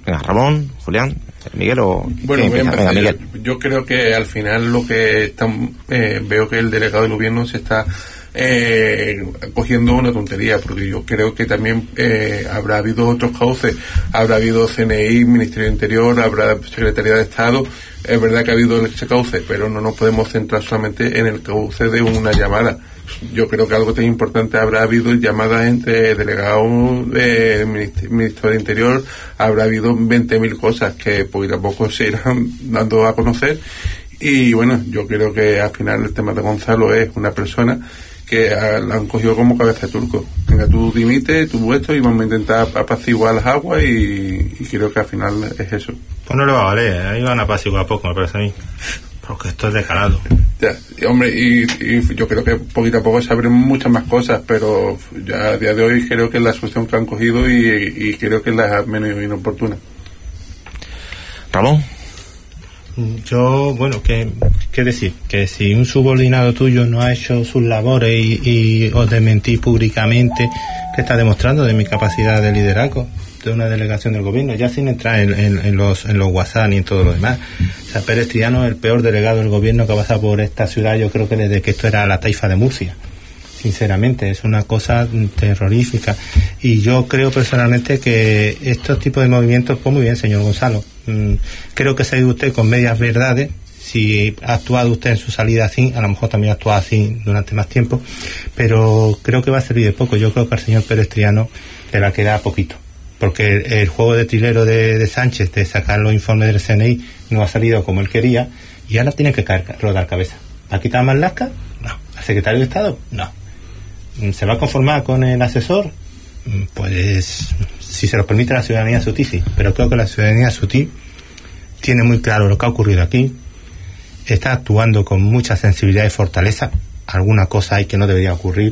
Venga, Ramón, Julián, Miguel o... Bueno, venga, Miguel. Yo creo que al final lo que veo que el delegado del gobierno se está cogiendo una tontería, porque yo creo que también habrá habido otros cauces, habrá habido CNI, Ministerio de Interior, habrá Secretaría de Estado. Es verdad que ha habido ese cauce, pero no nos podemos centrar solamente en el cauce de una llamada. Yo creo que algo tan importante habrá habido llamadas entre delegados del Ministerio de Interior, habrá habido 20.000 cosas que poquito a poco se irán dando a conocer. Y bueno, yo creo que al final el tema de Gonzalo es una persona que la han cogido como cabeza de turco. Venga, tú dimite, tú esto, y vamos a intentar apaciguar las aguas, y creo que al final es eso. Pues no le va a valer, ahí van a apaciguar poco, me parece a mí, porque esto es descarado. Ya, hombre, y yo creo que poquito a poco se abren muchas más cosas, pero ya a día de hoy creo que es la solución que han cogido, y creo que es la menos inoportuna. Ramón. Yo, bueno, ¿qué decir? Que si un subordinado tuyo no ha hecho sus labores y os desmentís públicamente, ¿qué está demostrando de mi capacidad de liderazgo de una delegación del gobierno? Ya sin entrar en los WhatsApp ni en todo lo demás. O sea, Pérez Triano es el peor delegado del gobierno que ha pasado por esta ciudad, yo creo que desde que esto era la taifa de Murcia. Sinceramente, es una cosa terrorífica. Y yo creo personalmente que estos tipos de movimientos, pues muy bien, señor Gonzalo. Creo que se ha ido usted con medias verdades. Si ha actuado usted en su salida así, a lo mejor también ha actuado así durante más tiempo, pero creo que va a servir de poco. Yo creo que al señor Pérez Triano le va a quedar poquito, porque el juego de trilero de Sánchez de sacar los informes del CNI no ha salido como él quería, y ahora tiene que rodar cabeza. ¿Va a quitar a Marlaska? No. ¿Al secretario de Estado? No. ¿Se va a conformar con el asesor? Pues si se lo permite la ciudadanía sutí, sí, pero creo que la ciudadanía sutí tiene muy claro lo que ha ocurrido aquí, está actuando con mucha sensibilidad y fortaleza. Alguna cosa hay que no debería ocurrir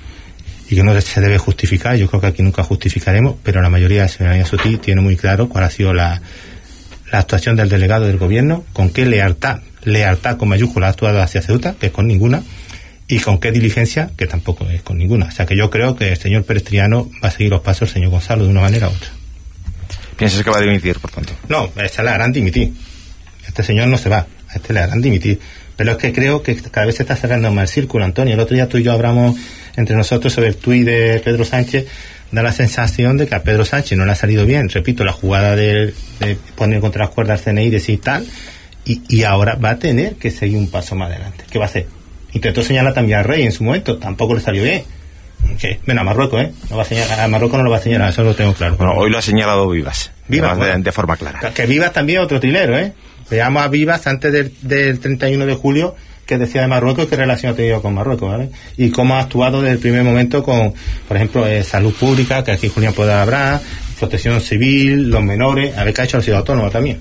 y que no se debe justificar. Yo creo que aquí nunca justificaremos, pero la mayoría de la ciudadanía sutí tiene muy claro cuál ha sido la actuación del delegado del gobierno, con qué lealtad con mayúscula ha actuado hacia Ceuta, que es con ninguna, y con qué diligencia, que tampoco es con ninguna. O sea que yo creo que el señor Pérez Triano va a seguir los pasos del señor Gonzalo de una manera u otra. ¿Piensas que va a dimitir, por tanto? No, a este le harán dimitir. Este señor no se va, a este le harán dimitir. Pero es que creo que cada vez se está cerrando más el círculo, Antonio. El otro día tú y yo hablamos entre nosotros sobre el tuit de Pedro Sánchez. Da la sensación de que a Pedro Sánchez no le ha salido bien, repito, la jugada de poner contra las cuerdas al CNI, decir tal, y ahora va a tener que seguir un paso más adelante. ¿Qué va a hacer? Intentó señalar también al rey en su momento, tampoco le salió bien. ¿Qué? Bueno, a Marruecos, no va a señalar, a Marruecos no lo va a señalar, eso lo tengo claro. Bueno, hoy lo ha señalado Vivas. Vivas, bueno, de forma clara. Que Vivas también otro trilero, Veamos a Vivas antes del 31 de julio, que decía de Marruecos, qué relación ha tenido con Marruecos, ¿vale? Y cómo ha actuado desde el primer momento con, por ejemplo, salud pública, que aquí Julián puede hablar, protección civil, los menores, a ver qué ha hecho la ciudad autónoma también.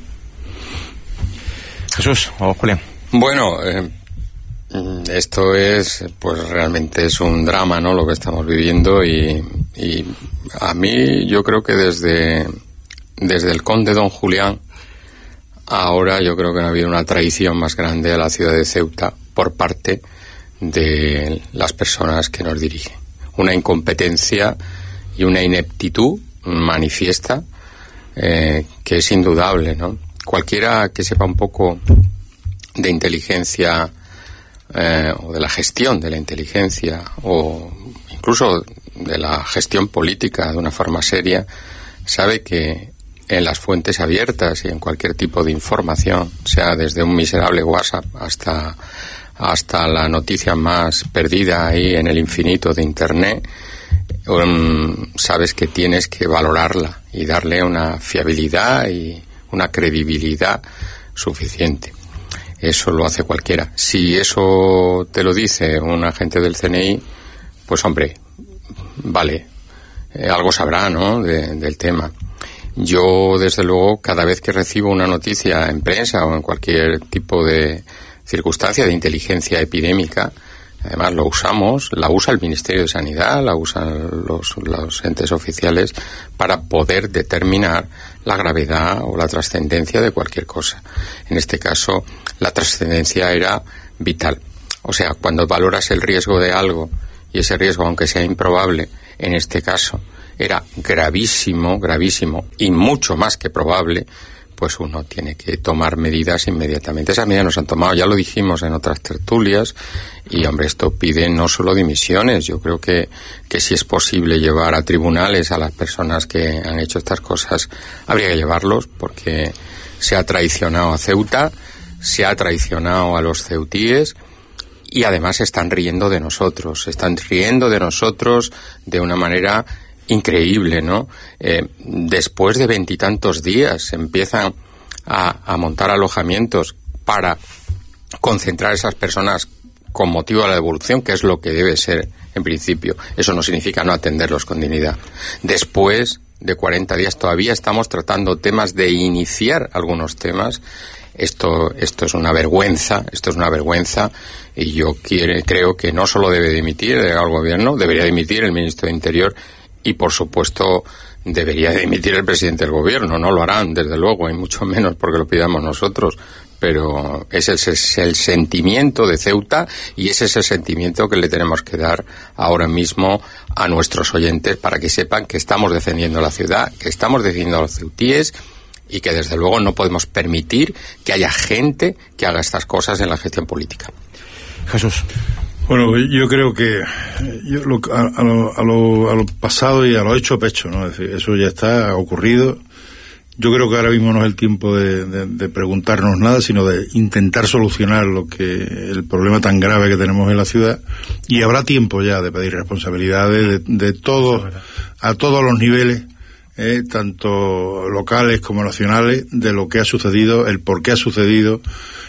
Jesús, o Julián. Bueno, esto es, pues realmente es un drama, ¿no?, lo que estamos viviendo, y a mí yo creo que desde el conde don Julián, ahora yo creo que no ha habido una traición más grande a la ciudad de Ceuta por parte de las personas que nos dirigen. Una incompetencia y una ineptitud manifiesta que es indudable, ¿no? Cualquiera que sepa un poco de inteligencia o de la gestión de la inteligencia o incluso de la gestión política de una forma seria sabe que en las fuentes abiertas y en cualquier tipo de información, sea desde un miserable WhatsApp hasta la noticia más perdida ahí en el infinito de Internet, sabes que tienes que valorarla y darle una fiabilidad y una credibilidad suficiente. Eso lo hace cualquiera. Si eso te lo dice un agente del CNI, pues hombre, vale, algo sabrá, ¿no?, del tema. Yo, desde luego, cada vez que recibo una noticia en prensa o en cualquier tipo de circunstancia de inteligencia epidémica, además la usa el Ministerio de Sanidad, la usan los entes oficiales para poder determinar la gravedad o la trascendencia de cualquier cosa. En este caso, la trascendencia era vital. O sea, cuando valoras el riesgo de algo, y ese riesgo, aunque sea improbable, en este caso era gravísimo, y mucho más que probable, pues uno tiene que tomar medidas inmediatamente. Esas medidas nos han tomado, ya lo dijimos en otras tertulias, y hombre, esto pide no solo dimisiones. Yo creo que si es posible llevar a tribunales a las personas que han hecho estas cosas, habría que llevarlos, porque se ha traicionado a Ceuta, se ha traicionado a los ceutíes, y además se están riendo de nosotros de una manera increíble, ¿no? Después de 20 y tantos días se empiezan a montar alojamientos para concentrar a esas personas con motivo de la devolución, que es lo que debe ser en principio. Eso no significa no atenderlos con dignidad. Después de 40 días todavía estamos tratando temas de iniciar algunos temas. Esto es una vergüenza, y yo creo que no solo debe dimitir el gobierno, debería dimitir el ministro de Interior, y por supuesto debería dimitir el presidente del gobierno. No lo harán, desde luego, y mucho menos porque lo pidamos nosotros, pero ese es el sentimiento de Ceuta, y ese es el sentimiento que le tenemos que dar ahora mismo a nuestros oyentes, para que sepan que estamos defendiendo la ciudad, que estamos defendiendo a los ceutíes, y que desde luego no podemos permitir que haya gente que haga estas cosas en la gestión política. Jesús. Bueno, yo creo que a lo pasado y a lo hecho pecho, ¿no? Es decir, eso ya está, ha ocurrido. Yo creo que ahora mismo no es el tiempo de preguntarnos nada, sino de intentar solucionar el problema tan grave que tenemos en la ciudad, y habrá tiempo ya de pedir responsabilidades de todos, a todos los niveles, tanto locales como nacionales, de lo que ha sucedido, el por qué ha sucedido,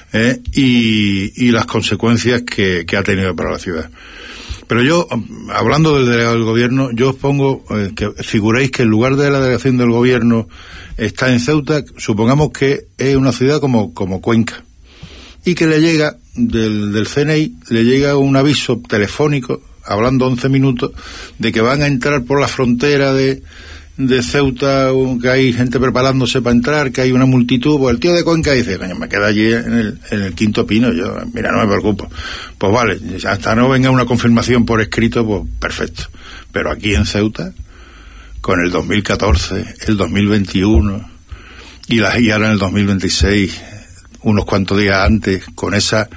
y las consecuencias que ha tenido para la ciudad. Pero yo, hablando del delegado del gobierno, yo os pongo que figuréis que en lugar de la delegación del gobierno está en Ceuta, supongamos que es una ciudad como Cuenca, y que le llega del CNI, le llega un aviso telefónico, hablando 11 minutos, de que van a entrar por la frontera de Ceuta, que hay gente preparándose para entrar, que hay una multitud. Pues el tío de Cuenca dice: coño, me queda allí en el Quinto Pino. Yo, mira, no me preocupo. Pues vale, hasta no venga una confirmación por escrito, pues perfecto. Pero aquí en Ceuta, con el 2014, el 2021 y ahora en el 2026, unos cuantos días antes, con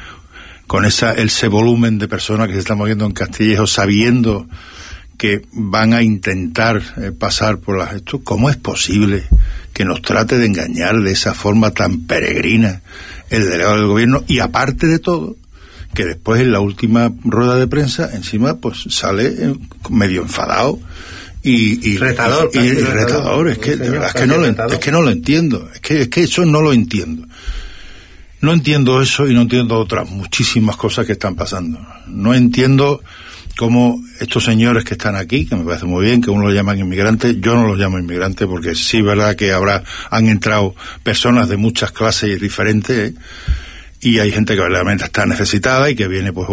ese volumen de personas que se están moviendo en Castillejo, sabiendo que van a intentar pasar por esto, ¿cómo es posible que nos trate de engañar de esa forma tan peregrina el delegado del gobierno? Y aparte de todo, que después en la última rueda de prensa encima pues sale medio enfadado y retador. Es que de verdad es que no lo entiendo. Es que eso no lo entiendo. No entiendo eso, y no entiendo otras muchísimas cosas que están pasando. No entiendo cómo estos señores que están aquí, que me parece muy bien que uno lo llaman inmigrantes, yo no los llamo inmigrantes, porque sí es verdad que han entrado personas de muchas clases diferentes, y hay gente que verdaderamente está necesitada y que viene pues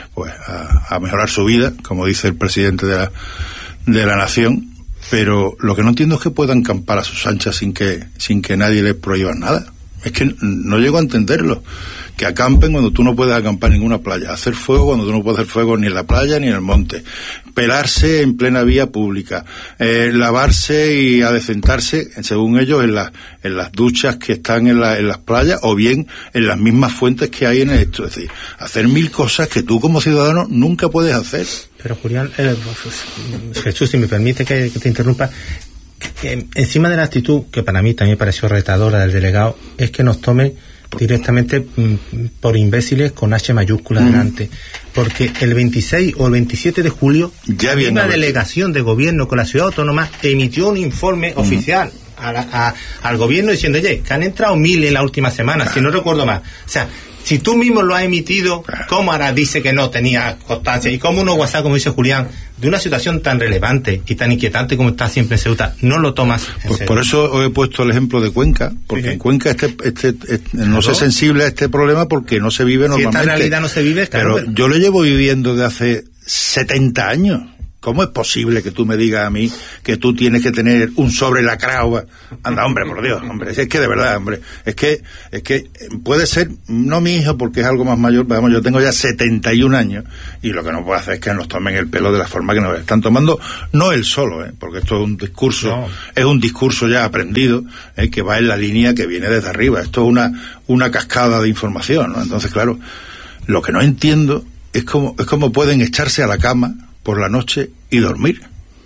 a mejorar su vida, como dice el presidente de la nación. Pero lo que no entiendo es que puedan campar a sus anchas sin que nadie les prohíba nada. Es que no llego a entenderlo. Que acampen cuando tú no puedes acampar en ninguna playa, hacer fuego cuando tú no puedes hacer fuego ni en la playa ni en el monte, pelarse en plena vía pública, lavarse y adecentarse, según ellos, en las duchas que están en las playas, o bien en las mismas fuentes que hay en esto. Es decir, hacer mil cosas que tú como ciudadano nunca puedes hacer. Pero Julián, Jesús, si me permite que te interrumpa, que encima de la actitud, que para mí también pareció retadora del delegado, es que nos tome directamente por imbéciles con H mayúscula delante, porque el 26 o el 27 de julio ya una delegación de gobierno con la ciudad autónoma emitió un informe oficial al gobierno diciendo: oye, que han entrado 1000 en la última semana, si no recuerdo más. O sea, si tú mismo lo has emitido, ¿cómo ahora dice que no tenía constancia? ¿Y cómo uno WhatsApp, como dice Julián, de una situación tan relevante y tan inquietante como está siempre en Ceuta, no lo tomas en serio? Por eso os he puesto el ejemplo de Cuenca, porque en Cuenca no se es sensible a este problema porque no se vive normalmente. Si esta realidad no se vive, claro. Pero yo lo llevo viviendo de hace 70 años. ¿Cómo es posible que tú me digas a mí que tú tienes que tener un sobre lacrado? Anda, hombre, por Dios, hombre, es que de verdad, hombre, es que puede ser, no mi hijo porque es algo más mayor, vamos, yo tengo ya 71 años y lo que no puedo hacer es que nos tomen el pelo de la forma que nos están tomando, no él solo, porque esto es un discurso, es un discurso ya aprendido, que va en la línea que viene desde arriba, esto es una cascada de información, ¿no? Entonces, claro, lo que no entiendo es cómo pueden echarse a la cama por la noche y dormir,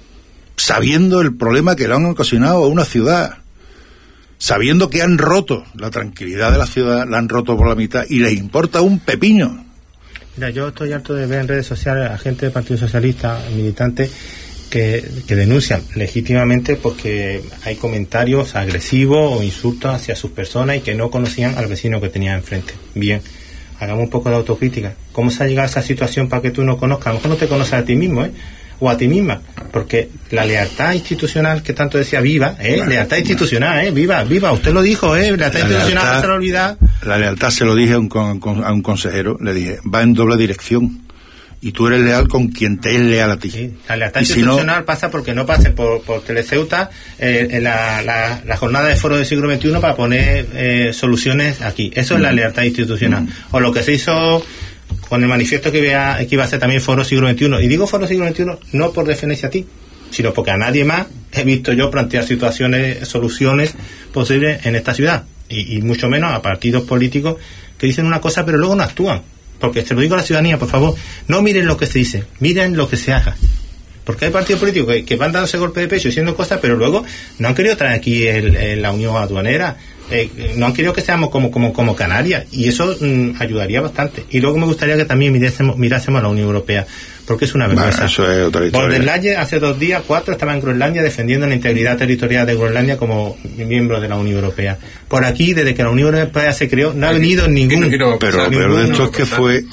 sabiendo el problema que le han ocasionado a una ciudad, sabiendo que han roto la tranquilidad de la ciudad, la han roto por la mitad y les importa un pepino. Mira, yo estoy harto de ver en redes sociales a gente del Partido Socialista, militantes, que denuncian legítimamente porque hay comentarios agresivos o insultos hacia sus personas y que no conocían al vecino que tenían enfrente. Bien, hagamos un poco de autocrítica. ¿Cómo se ha llegado a esa situación para que tú no conozcas? A lo mejor no te conoces a ti mismo, o a ti misma, porque la lealtad institucional que tanto decía, viva, lealtad institucional, viva, usted lo dijo, lealtad institucional, no se lo olvida. La lealtad se lo dije a un consejero, le dije, va en doble dirección. Y tú eres leal con quien te es leal a ti. Sí, la lealtad institucional si no, pasa porque no pasen por Teleceuta en la jornada de foro del siglo XXI para poner soluciones aquí. Eso es la lealtad institucional. O lo que se hizo con el manifiesto que iba a ser también foro siglo XXI. Y digo foro siglo XXI no por defenderse a ti, sino porque a nadie más he visto yo plantear soluciones posibles en esta ciudad. Y mucho menos a partidos políticos que dicen una cosa pero luego no actúan. Porque se lo digo a la ciudadanía, por favor, no miren lo que se dice, miren lo que se haga. Porque hay partidos políticos que van dándose golpe de pecho y diciendo cosas, pero luego no han querido traer aquí la unión aduanera, no han querido que seamos como Canarias, y eso ayudaría bastante. Y luego me gustaría que también mirásemos a la Unión Europea, porque es una vergüenza. Eso es otra historia. Von der Leyen hace 2 días, 4, estaba en Groenlandia defendiendo la integridad territorial de Groenlandia como miembro de la Unión Europea. Por aquí, desde que la Unión Europea se creó, no ha venido ningún... Pero de esto es que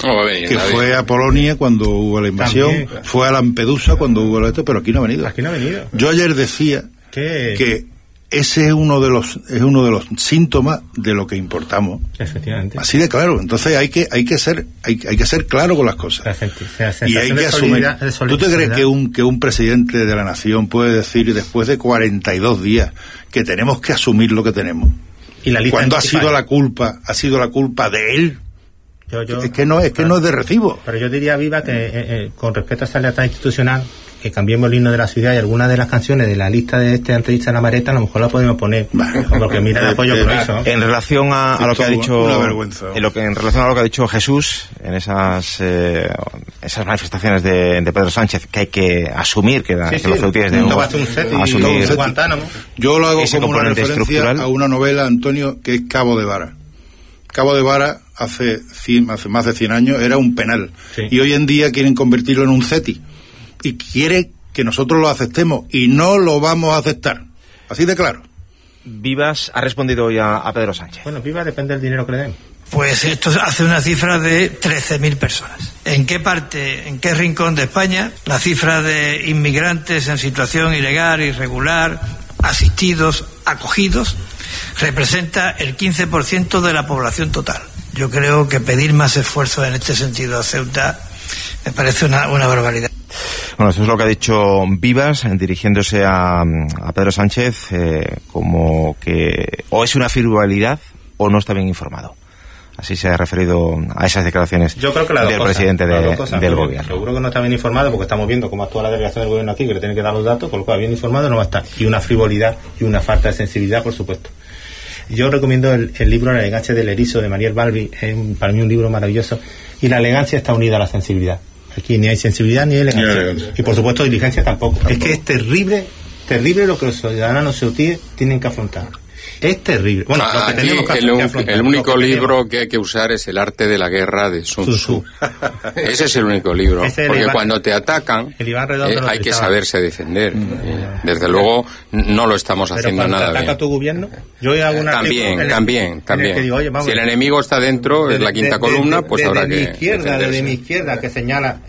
fue a Polonia cuando hubo la invasión, también, fue a Lampedusa cuando hubo esto, pero aquí no ha venido. Yo ayer decía que ese es uno de los síntomas de lo que importamos. Efectivamente. Así de claro. Entonces hay que ser claro con las cosas. Y hay que asumir. ¿Tú te crees que un presidente de la nación puede decir después de 42 días que tenemos que asumir lo que tenemos? ¿Y la lista cuando ha sido la culpa de él? Es que no es de recibo. Pero yo diría, Viva, que con respecto a esa lealtad institucional, que cambiemos el himno de la ciudad y algunas de las canciones de la lista de entrevista en la Mareta a lo mejor la podemos poner, porque mira el apoyo por eso. En relación a lo que ha dicho, en relación a lo que ha dicho Jesús en esas manifestaciones de Pedro Sánchez, que hay que asumir que los ceutíes debemos asumir Guantánamo. Yo lo hago como una referencia estructural a una novela, Antonio, que es Cabo de Vara. Cabo de Vara hace más de 100 años era un penal, y hoy en día quieren convertirlo en un CETI. Y quiere que nosotros lo aceptemos y no lo vamos a aceptar, así de claro. Vivas ha respondido hoy a Pedro Sánchez. Bueno, Vivas depende del dinero que le den. Pues esto hace una cifra de 13.000 personas. ¿En qué parte, en qué rincón de España la cifra de inmigrantes en situación ilegal, irregular, asistidos, acogidos, representa el 15% de la población total? Yo creo que pedir más esfuerzos en este sentido a Ceuta me parece una barbaridad. Bueno, eso es lo que ha dicho Vivas, dirigiéndose a Pedro Sánchez, como que o es una frivolidad o no está bien informado. Así se ha referido a esas declaraciones del presidente del gobierno. Seguro que no está bien informado porque estamos viendo cómo actúa la delegación del gobierno aquí, que le tiene que dar los datos, con lo cual bien informado no va a estar. Y una frivolidad y una falta de sensibilidad, por supuesto. Yo recomiendo el libro La elegancia del erizo de Mariel Balbi, es para mí un libro maravilloso, y la elegancia está unida a la sensibilidad. Aquí ni hay sensibilidad ni elegancia. Y por supuesto diligencia tampoco. Es que es terrible lo que los ciudadanos ceutíes tienen que afrontar. Es terrible. Bueno, lo que tenemos que afrontar. El único libro que hay que usar es El arte de la guerra de Sun Tzu. Ese es el único libro. Porque cuando te atacan hay que saberse defender. Desde luego no lo estamos haciendo nada bien. ¿Ataca tu gobierno? Yo hago una también. Digo, oye, si el enemigo está dentro, es la quinta columna, pues habrá que defenderse. Desde mi izquierda, que señala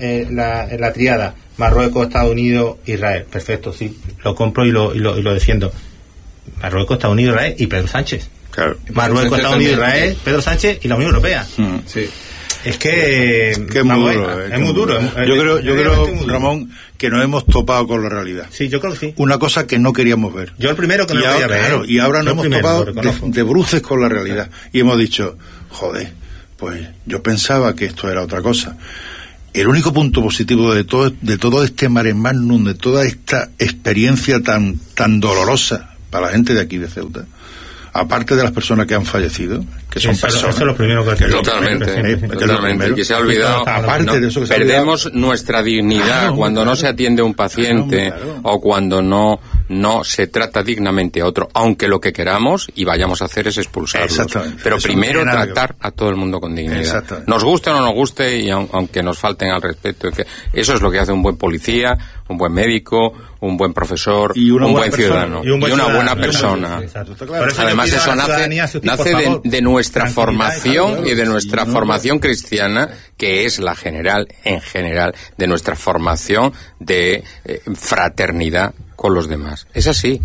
la triada Marruecos, Estados Unidos, Israel. Perfecto, sí. Lo compro y lo defiendo. Marruecos, Estados Unidos, Israel y Pedro Sánchez. Claro. Marruecos, Estados Unidos, Israel, Pedro Sánchez y la Unión Europea. Sí. Es que es muy duro. Es muy duro. Yo creo, Ramón, que nos hemos topado con la realidad. Sí, yo creo que sí. Una cosa que no queríamos ver. Yo el primero que no quería ver. Claro, y ahora nos hemos topado de bruces con la realidad. Y hemos dicho, joder, pues yo pensaba que esto era otra cosa. El único punto positivo de todo este mare magnum, de toda esta experiencia tan dolorosa para la gente de aquí de Ceuta, aparte de las personas que han fallecido, que son personas. Eso es lo primero que totalmente. Que se ha olvidado. Aparte de eso, perdemos nuestra dignidad cuando no se atiende a un paciente o cuando no se trata dignamente a otro, aunque lo que queramos y vayamos a hacer es expulsarlos. Pero eso primero tratar a todo el mundo con dignidad. Nos guste o no nos guste, y aunque nos falten al respeto, eso es lo que hace un buen policía, un buen médico, un buen profesor, un buen ciudadano y una buena persona. Además, eso nace de nuestra formación y de nuestra formación cristiana, que es la general, de nuestra formación de fraternidad con los demás. Es así.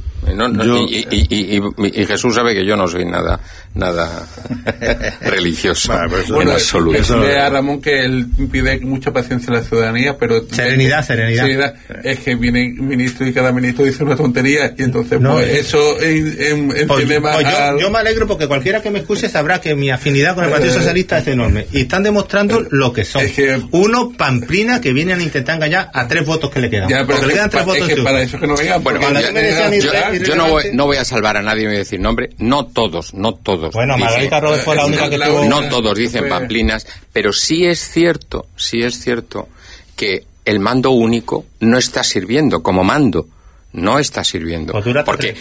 Y Jesús sabe que yo no soy nada religioso en absoluto. A Ramón que él pide mucha paciencia a la ciudadanía, pero serenidad. Es que viene ministro y cada ministro dice una tontería, y entonces eso entiende más. Yo me alegro porque cualquiera que me escuche sabrá que mi afinidad con el Partido Socialista es enorme, y están demostrando lo que son. Uno pamplina que vienen a intentar engañar a 3 votos que le quedan. Porque le quedan 3 votos. Para eso que no vengan. Bueno, yo no voy a salvar a nadie y voy a decir nombre. No todos. Bueno, Margarita Robles fue la única que tuvo. No todos dicen pamplinas, pero sí es cierto que el mando único no está sirviendo como mando. No está sirviendo. Porque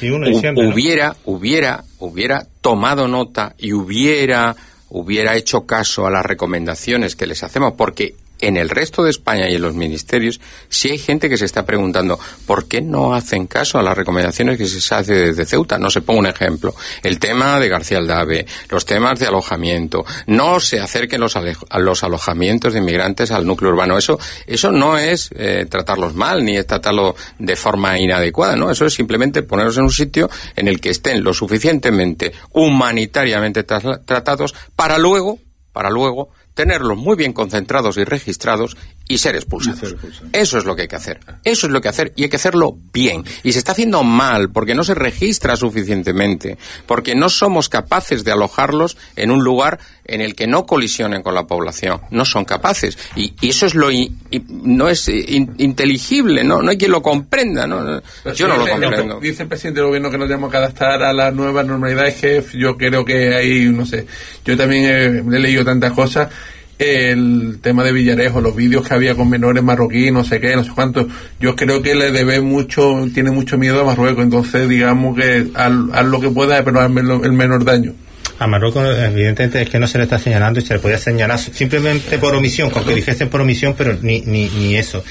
hubiera tomado nota y hubiera hecho caso a las recomendaciones que les hacemos, porque en el resto de España y en los ministerios sí hay gente que se está preguntando ¿por qué no hacen caso a las recomendaciones que se hace desde Ceuta? No se pongo un ejemplo. El tema de García Aldave, los temas de alojamiento. No se acerquen los alojamientos de inmigrantes al núcleo urbano. Eso no es tratarlos mal, ni es tratarlo de forma inadecuada, ¿no? Eso es simplemente ponerlos en un sitio en el que estén lo suficientemente humanitariamente tratados para luego tenerlos muy bien concentrados y registrados y ser expulsados. Eso es lo que hay que hacer. Y hay que hacerlo bien. Y se está haciendo mal porque no se registra suficientemente, porque no somos capaces de alojarlos en un lugar en el que no colisionen con la población. No son capaces. Y eso es no es inteligible, ¿no? No hay quien lo comprenda, ¿no? Yo no lo comprendo. Dice el presidente del gobierno que nos tenemos que adaptar a las nuevas normalidades, que yo creo que hay, no sé, yo también he leído tantas cosas. El tema de Villarejo, los vídeos que había con menores marroquíes, no sé qué, no sé cuánto, yo creo que le tiene mucho miedo a Marruecos, entonces digamos que haz lo que pueda, pero hazme el menor daño. A Marruecos evidentemente es que no se le está señalando, y se le podía señalar simplemente por omisión, con que dijesen por omisión, pero ni eso.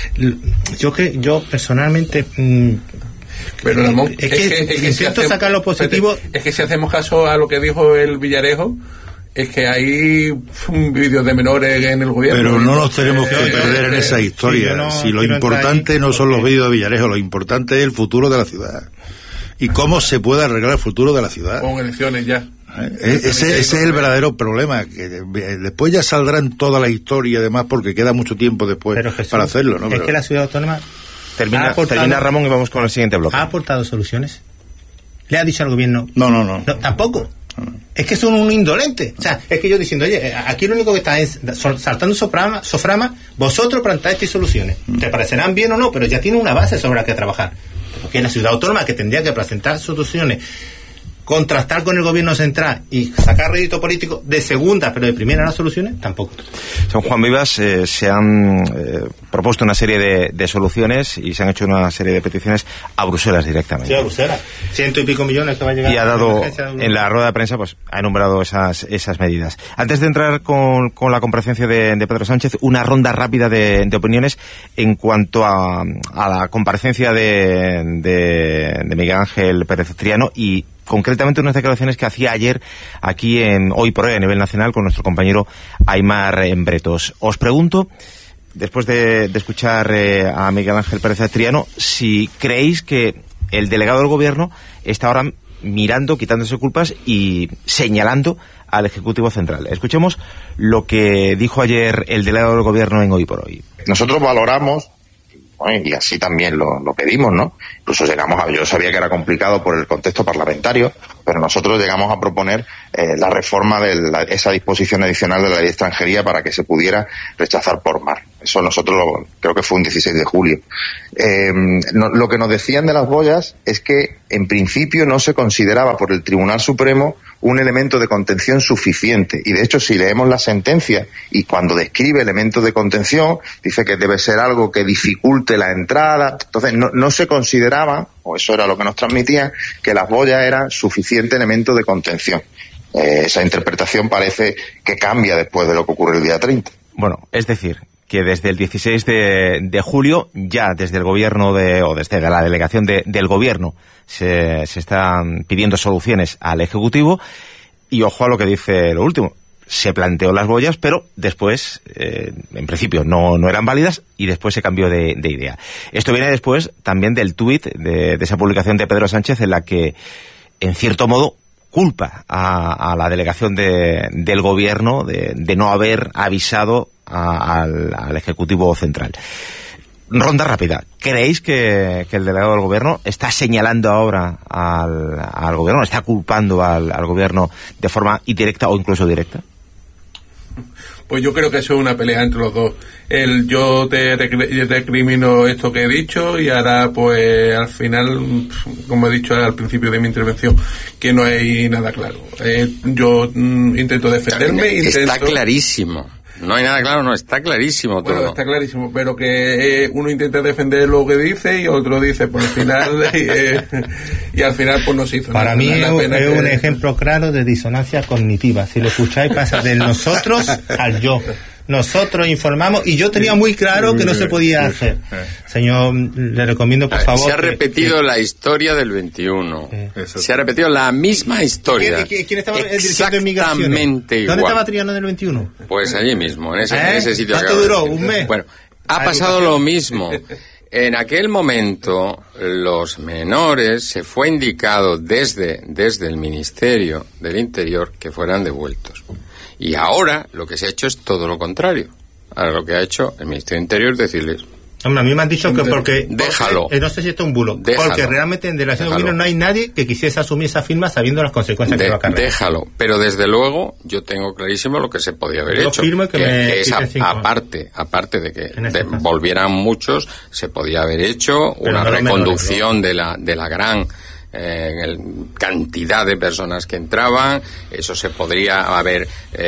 Yo personalmente pero Ramón, es que intento sacar lo positivo. Es que si hacemos caso a lo que dijo el Villarejo, es que hay vídeos de menores en el gobierno. Pero no nos tenemos que perder en esa historia. Si lo importante no son los vídeos de Villarejo, lo importante es el futuro de la ciudad. Y cómo se puede arreglar el futuro de la ciudad. Con elecciones ya. Ese es el verdadero problema, que después ya saldrán toda la historia y demás, porque queda mucho tiempo después para hacerlo, ¿no? Es que la ciudad autónoma termina Ramón y vamos con el siguiente bloque. ¿Ha aportado soluciones? ¿Le ha dicho al gobierno? No. Tampoco. Es que son un indolente. O sea, es que yo diciendo, oye, aquí lo único que está es saltando soframa, vosotros planteáis soluciones. Te parecerán bien o no, pero ya tiene una base sobre la que trabajar. Porque es la ciudad autónoma que tendría que presentar soluciones, contrastar con el gobierno central y sacar rédito político de segunda, pero de primera las soluciones, tampoco. San Juan Vivas se han propuesto una serie de soluciones y se han hecho una serie de peticiones a Bruselas directamente. Sí, a Bruselas. 100 y pico millones que va a llegar. Y ha dado, en la rueda de prensa, pues ha enumerado esas medidas. Antes de entrar con la comparecencia de Pedro Sánchez, una ronda rápida de opiniones en cuanto a la comparecencia de Miguel Ángel Pérez Triano y concretamente unas declaraciones que hacía ayer aquí en Hoy por Hoy a nivel nacional con nuestro compañero Aimar Bretos. Os pregunto, después de escuchar a Miguel Ángel Pérez Triano, si creéis que el delegado del gobierno está ahora mirando, quitándose culpas y señalando al Ejecutivo Central. Escuchemos lo que dijo ayer el delegado del Gobierno en Hoy por Hoy. Nosotros valoramos, y así también lo pedimos, ¿no? Incluso yo sabía que era complicado por el contexto parlamentario, pero nosotros llegamos a proponer la reforma de esa disposición adicional de la ley de extranjería para que se pudiera rechazar por mar. Eso nosotros creo que fue un 16 de julio. Lo que nos decían de las boyas es que en principio no se consideraba por el Tribunal Supremo un elemento de contención suficiente, y de hecho si leemos la sentencia y cuando describe elementos de contención dice que debe ser algo que dificulte la entrada. Entonces no se consideraba, o eso era lo que nos transmitían, que las boyas eran suficiente elemento de contención. Esa interpretación parece que cambia después de lo que ocurre el día 30. Bueno, es decir, que desde el 16 de julio, ya desde el gobierno desde la delegación del gobierno, se están pidiendo soluciones al Ejecutivo, y ojo a lo que dice lo último. Se planteó las boyas, pero después, en principio, no eran válidas, y después se cambió de idea. Esto viene después también del tuit de esa publicación de Pedro Sánchez, en la que, en cierto modo, culpa a la delegación del gobierno de no haber avisado al Ejecutivo Central. Ronda rápida. ¿Creéis que el delegado del gobierno está señalando ahora al gobierno, está culpando al gobierno de forma indirecta o incluso directa? Pues yo creo que eso es una pelea entre los dos. Yo te recrimino esto que he dicho, y ahora pues al final, como he dicho al principio de mi intervención, que no hay nada claro. Yo intento defenderme. Está clarísimo. No hay nada claro, no, está clarísimo todo. Bueno, está clarísimo, pero que uno intenta defender lo que dice y otro dice, pues al final, y al final pues no se hizo nada. Para mí es un ejemplo claro de disonancia cognitiva. Si lo escucháis, pasa del nosotros al yo. Nosotros informamos, y yo tenía muy claro que no se podía hacer. Señor, le recomiendo, por favor... Se ha repetido la historia del 21. Se ha repetido la misma historia. ¿Quién estaba dirigiendo inmigraciones? Exactamente igual. ¿Dónde estaba Triano del 21? Pues allí mismo, en ese sitio. ¿Cuánto duró? ¿Un mes? Bueno, ha pasado lo mismo. En aquel momento, los menores se fue indicado desde el Ministerio del Interior que fueran devueltos. Y ahora lo que se ha hecho es todo lo contrario. Ahora lo que ha hecho el Ministerio del Interior es decirles... Hombre, a mí me han dicho que porque... Déjalo. No sé si esto es un bulo. Déjalo. Porque realmente en delegación de gobierno no hay nadie que quisiese asumir esa firma sabiendo las consecuencias que va a cargar. Déjalo. Pero desde luego yo tengo clarísimo lo que se podía haber hecho. Que es aparte de que volvieran muchos, se podía haber hecho una reconducción de la gran... cantidad de personas que entraban. Eso se podría haber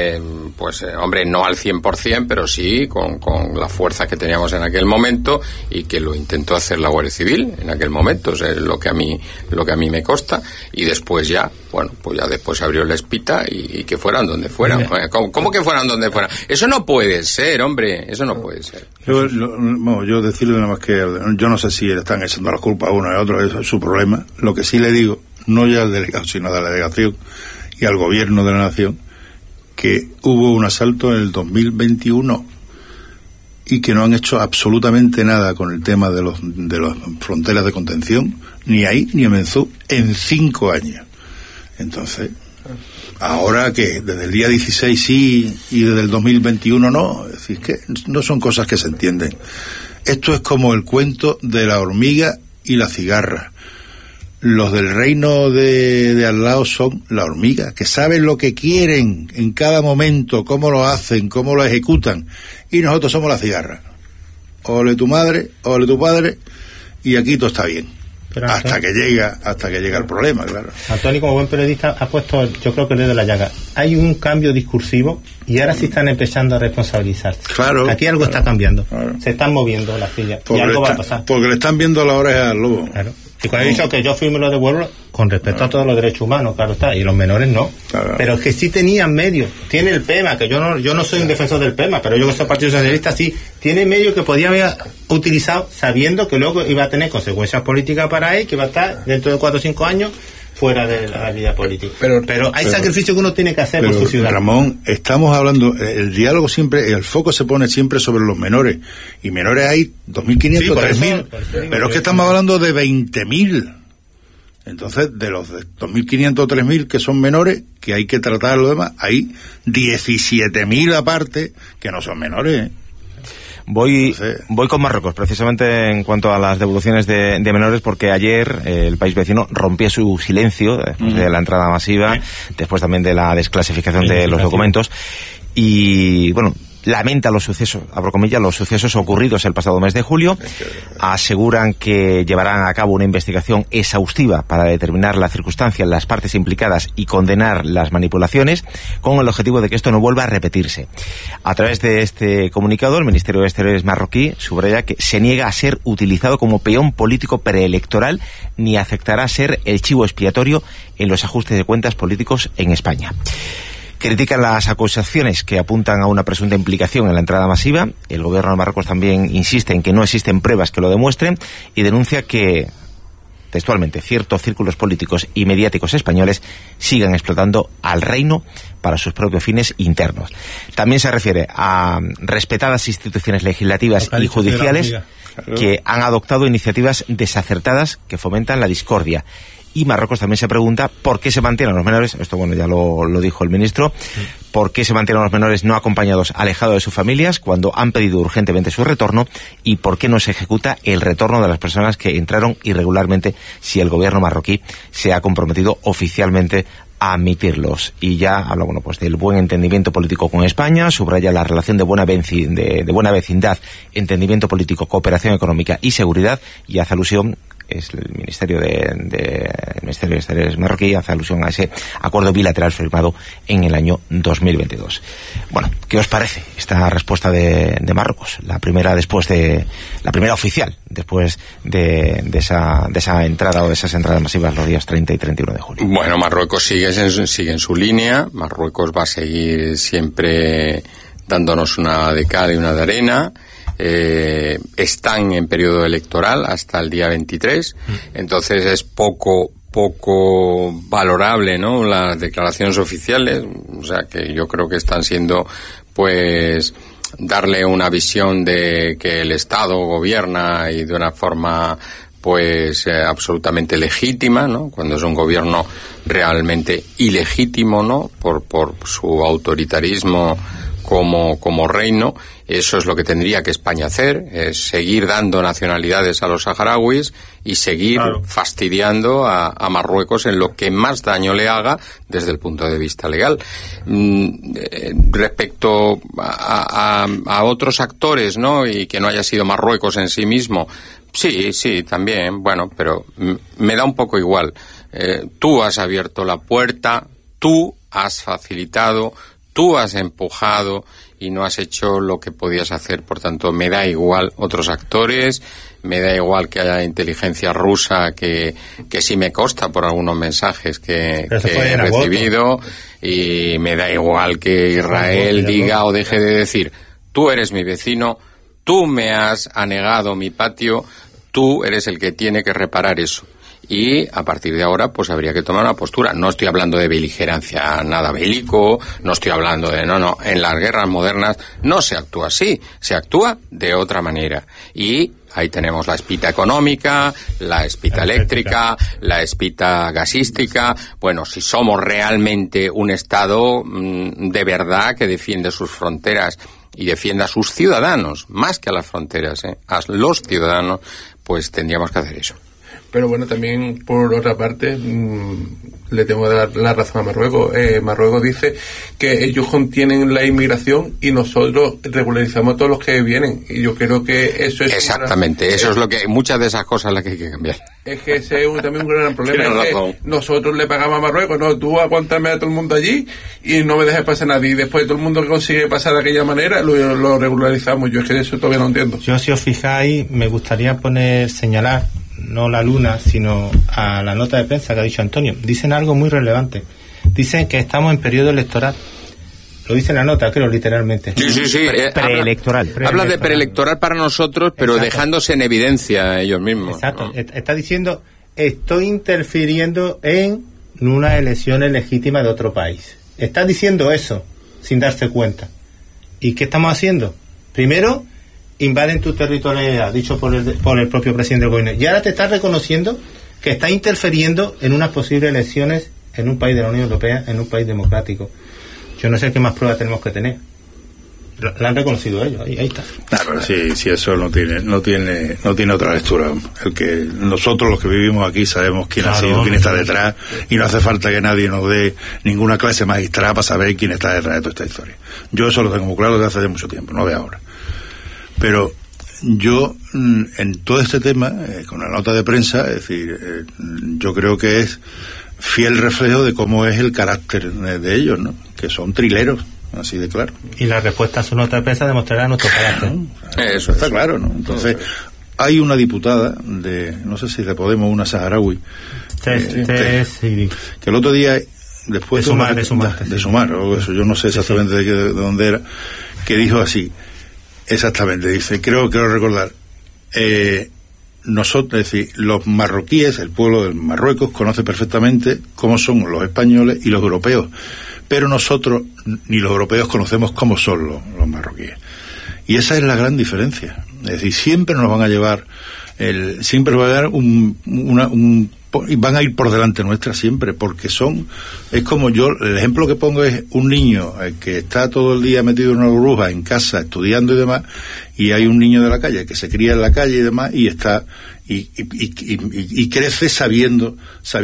no al 100%, pero sí con la fuerza que teníamos en aquel momento, y que lo intentó hacer la Guardia Civil en aquel momento, o sea, lo que a mí me consta. Y después ya después abrió la espita y que fueran donde fueran. ¿Cómo que fueran donde fueran? Eso no puede ser, hombre, eso no puede ser. Yo decirle nada más que yo no sé si le están echando la culpa a uno y a otro, eso es su problema. Lo que sí le digo, no ya al delegado, sino a la delegación y al gobierno de la nación, que hubo un asalto en el 2021 y que no han hecho absolutamente nada con el tema de las fronteras de contención, ni ahí ni en Menzú, en 5 años. Entonces, ahora que desde el día 16 sí y desde el 2021 no, es decir, que no son cosas que se entienden. Esto es como el cuento de la hormiga y la cigarra. Los del reino de al lado son la hormiga, que saben lo que quieren en cada momento, cómo lo hacen, cómo lo ejecutan, y nosotros somos la cigarra. Ole tu madre, ole tu padre, y aquí todo está bien. Pero hasta que llega el problema, claro. Antonio, como buen periodista, ha puesto, yo creo que el dedo de la llaga. Hay un cambio discursivo y ahora sí están empezando a responsabilizarse. Claro. Aquí algo está cambiando. Claro. Se están moviendo las sillas y algo va a pasar. Porque le están viendo la oreja al lobo. Claro. Y cuando he dicho que yo fui y me lo devuelvo, con respecto a todos los derechos humanos, claro está, y los menores no. Claro. Pero es que sí tenían medios. Tiene el PEMA, que yo no soy un defensor del PEMA, pero yo que soy Partido Socialista sí, tiene medios que podía haber utilizado sabiendo que luego iba a tener consecuencias políticas para él, que iba a estar dentro de 4 o 5 años fuera de la vida política. Pero hay sacrificio que uno tiene que hacer por su ciudad. Ramón, estamos hablando, el diálogo siempre, el foco se pone siempre sobre los menores, y menores hay 2.500, 3.000, pero es que estamos hablando de 20.000. Entonces, de los 2.500 o 3.000 que son menores, que hay que tratar lo demás, hay 17.000 aparte que no son menores, ¿eh? Voy con Marruecos, precisamente en cuanto a las devoluciones de menores, porque ayer el país vecino rompió su silencio después de la entrada masiva, después también de la desclasificación de los documentos, y bueno, lamenta los sucesos, abro comillas, los sucesos ocurridos el pasado mes de julio. Aseguran que llevarán a cabo una investigación exhaustiva para determinar las circunstancias, las partes implicadas y condenar las manipulaciones, con el objetivo de que esto no vuelva a repetirse. A través de este comunicado, el Ministerio de Exteriores marroquí subraya que se niega a ser utilizado como peón político preelectoral ni aceptará ser el chivo expiatorio en los ajustes de cuentas políticos en España. Critican las acusaciones que apuntan a una presunta implicación en la entrada masiva. El gobierno de Marruecos también insiste en que no existen pruebas que lo demuestren y denuncia que, textualmente, ciertos círculos políticos y mediáticos españoles sigan explotando al reino para sus propios fines internos. También se refiere a respetadas instituciones legislativas y judiciales que han adoptado iniciativas desacertadas que fomentan la discordia. Y Marruecos también se pregunta por qué se mantienen los menores, esto bueno ya lo dijo el ministro, por qué se mantienen los menores no acompañados, alejados de sus familias, cuando han pedido urgentemente su retorno, y por qué no se ejecuta el retorno de las personas que entraron irregularmente, si el gobierno marroquí se ha comprometido oficialmente a admitirlos. Y ya habla pues del buen entendimiento político con España, subraya la relación de buena vecindad, entendimiento político, cooperación económica y seguridad, y hace alusión, es el Ministerio de Exteriores marroquí, hace alusión a ese acuerdo bilateral firmado en el año 2022. Bueno, ¿qué os parece esta respuesta de Marruecos? La primera oficial después de esa entrada o de esas entradas masivas los días 30 y 31 de julio. Bueno, Marruecos sigue en su línea. Marruecos va a seguir siempre dándonos una de cal y una de arena. Están en periodo electoral hasta el día 23, entonces es poco valorable, ¿no?, las declaraciones oficiales. O sea que yo creo que están siendo, pues, darle una visión de que el Estado gobierna y de una forma, pues, absolutamente legítima, ¿no?, cuando es un gobierno realmente ilegítimo, ¿no?, por su autoritarismo como reino. Eso es lo que tendría que España hacer, es seguir dando nacionalidades a los saharauis y seguir fastidiando a Marruecos en lo que más daño le haga desde el punto de vista legal. Respecto a otros actores, ¿no?, y que no haya sido Marruecos en sí mismo, sí, también, bueno, pero me da un poco igual. Tú has abierto la puerta, tú has facilitado, tú has empujado y no has hecho lo que podías hacer. Por tanto, me da igual otros actores, me da igual que haya inteligencia rusa, que sí me consta por algunos mensajes que he recibido, y me da igual que Israel diga o deje de decir: tú eres mi vecino, tú me has anegado mi patio, tú eres el que tiene que reparar eso. Y a partir de ahora, pues habría que tomar una postura. No estoy hablando de beligerancia, nada bélico, no estoy hablando de... No, en las guerras modernas no se actúa así, se actúa de otra manera. Y ahí tenemos la espita económica, la espita eléctrica, la espita gasística. Bueno, si somos realmente un Estado de verdad que defiende sus fronteras y defienda a sus ciudadanos, más que a las fronteras, a los ciudadanos, pues tendríamos que hacer eso. Pero bueno, también por otra parte le tengo que dar la razón a Marruecos. Marruecos dice que ellos contienen la inmigración y nosotros regularizamos a todos los que vienen, y yo creo que eso es... Exactamente, eso es lo que... muchas de esas cosas las que hay que cambiar. Es que ese es también un gran problema. Es que nosotros le pagamos a Marruecos, no, tú aguántame a todo el mundo allí y no me dejes pasar a nadie, y después todo el mundo que consigue pasar de aquella manera lo regularizamos. Yo es que eso todavía no entiendo. Yo, si os fijáis, me gustaría señalar no la luna, sino a la nota de prensa que ha dicho Antonio. Dicen algo muy relevante. Dicen que estamos en periodo electoral. Lo dice en la nota, creo, literalmente. Sí. Preelectoral. Habla de preelectoral para nosotros, pero exacto, dejándose en evidencia ellos mismos. Exacto. ¿No? Está diciendo, estoy interfiriendo en unas elecciones legítimas de otro país. Está diciendo eso, sin darse cuenta. ¿Y qué estamos haciendo? Primero, invaden tu territorialidad, dicho por el propio presidente del gobierno. Y ahora te estás reconociendo que está interfiriendo en unas posibles elecciones en un país de la Unión Europea, en un país democrático. Yo no sé qué más pruebas tenemos que tener. La han reconocido ellos, ahí está. Pero sí, eso no tiene otra lectura. El que nosotros los que vivimos aquí sabemos quién ha sido, quién está detrás, y no hace falta que nadie nos dé ninguna clase magistral para saber quién está detrás de toda esta historia. Yo eso lo tengo muy claro desde hace mucho tiempo, no de ahora. Pero yo, en todo este tema, con la nota de prensa, es decir, yo creo que es fiel reflejo de cómo es el carácter de ellos, ¿no? Que son trileros. Así de claro. Y la respuesta a su nota de prensa demostrará nuestro carácter. Eso está claro, ¿no? Entonces, hay una diputada no sé si de Podemos, una saharaui, que el otro día, después de Sumar, o eso, yo no sé exactamente de dónde era, que dijo así, exactamente, dice, creo recordar, nosotros, es decir, los marroquíes, el pueblo de Marruecos, conoce perfectamente cómo son los españoles y los europeos, pero nosotros ni los europeos conocemos cómo son los marroquíes. Y esa es la gran diferencia. Es decir, siempre nos van a llevar, siempre nos van a dar y van a ir por delante nuestra siempre, porque es como el ejemplo que pongo es un niño que está todo el día metido en una burbuja en casa estudiando y demás, y hay un niño de la calle que se cría en la calle y demás, y está y crece sabiendo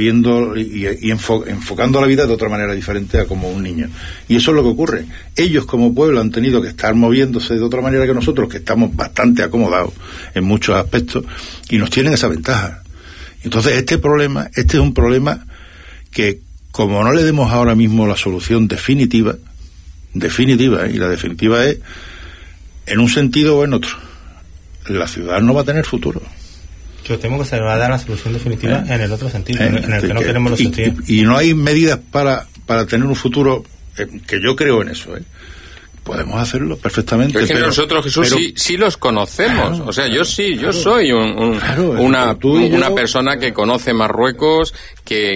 y enfocando la vida de otra manera diferente a como un niño. Y eso es lo que ocurre. Ellos como pueblo han tenido que estar moviéndose de otra manera que nosotros, que estamos bastante acomodados en muchos aspectos, y nos tienen esa ventaja. Entonces este es un problema que, como no le demos ahora mismo la solución definitiva, y la definitiva es en un sentido o en otro, la ciudad no va a tener futuro. Yo temo que se le va a dar la solución definitiva en el otro sentido, en el que no queremos los sentidos. Y no hay medidas para tener un futuro, que yo creo en eso, podemos hacerlo perfectamente. Pero es que nosotros, Jesús, sí los conocemos. Claro, o sea, yo soy una persona que conoce Marruecos, que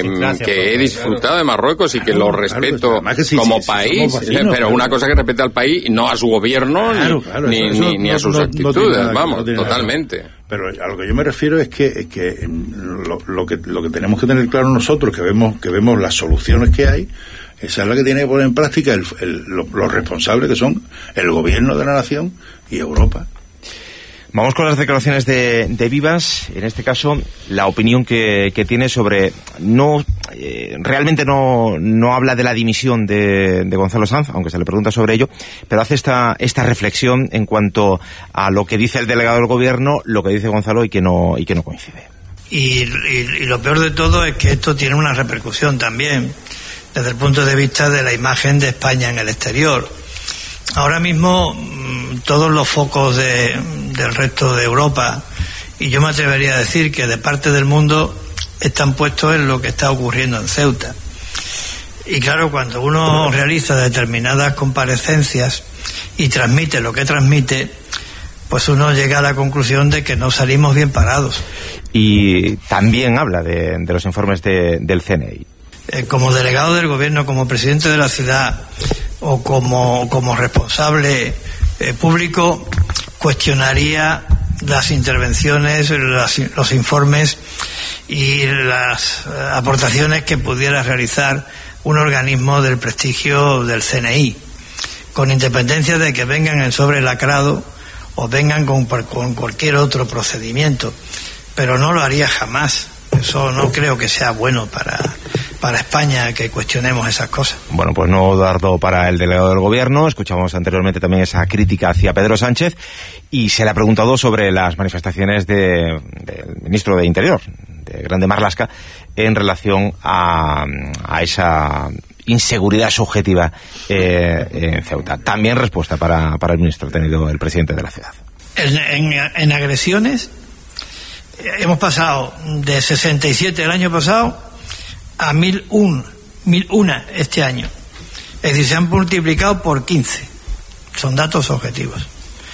he disfrutado de Marruecos y que lo respeto como país, pero una cosa que respeta al país, no a su gobierno ni a sus actitudes, vamos, totalmente. Pero a lo que yo me refiero es que lo que tenemos que tener claro nosotros, que vemos las soluciones que hay. Esa es la que tiene que poner en práctica los responsables, que son el gobierno de la nación y Europa. Vamos con las declaraciones de Vivas. En este caso, la opinión que tiene sobre... realmente no habla de la dimisión de Gonzalo Sanz, aunque se le pregunta sobre ello, pero hace esta reflexión en cuanto a lo que dice el delegado del gobierno, lo que dice Gonzalo y que no coincide. Y lo peor de todo es que esto tiene una repercusión también desde el punto de vista de la imagen de España en el exterior. Ahora mismo todos los focos del resto de Europa, y yo me atrevería a decir que de parte del mundo, están puestos en lo que está ocurriendo en Ceuta. Y claro, cuando uno realiza determinadas comparecencias y transmite lo que transmite, pues uno llega a la conclusión de que no salimos bien parados. Y también habla de los informes del CNI. Como delegado del gobierno, como presidente de la ciudad o como responsable público, cuestionaría las intervenciones, los informes y las aportaciones que pudiera realizar un organismo del prestigio del CNI, con independencia de que vengan en sobre lacrado o vengan con cualquier otro procedimiento, pero no lo haría jamás. Eso no creo que sea bueno para España, que cuestionemos esas cosas. Bueno, pues no dardo para el delegado del gobierno. Escuchamos anteriormente también esa crítica hacia Pedro Sánchez, y se le ha preguntado sobre las manifestaciones del ministro de Interior, de Grande Marlaska, en relación a esa inseguridad subjetiva en Ceuta. También respuesta para el ministro, ha tenido el presidente de la ciudad. En agresiones hemos pasado de 67 el año pasado a 1001 este año. Es decir, se han multiplicado por 15. Son datos objetivos.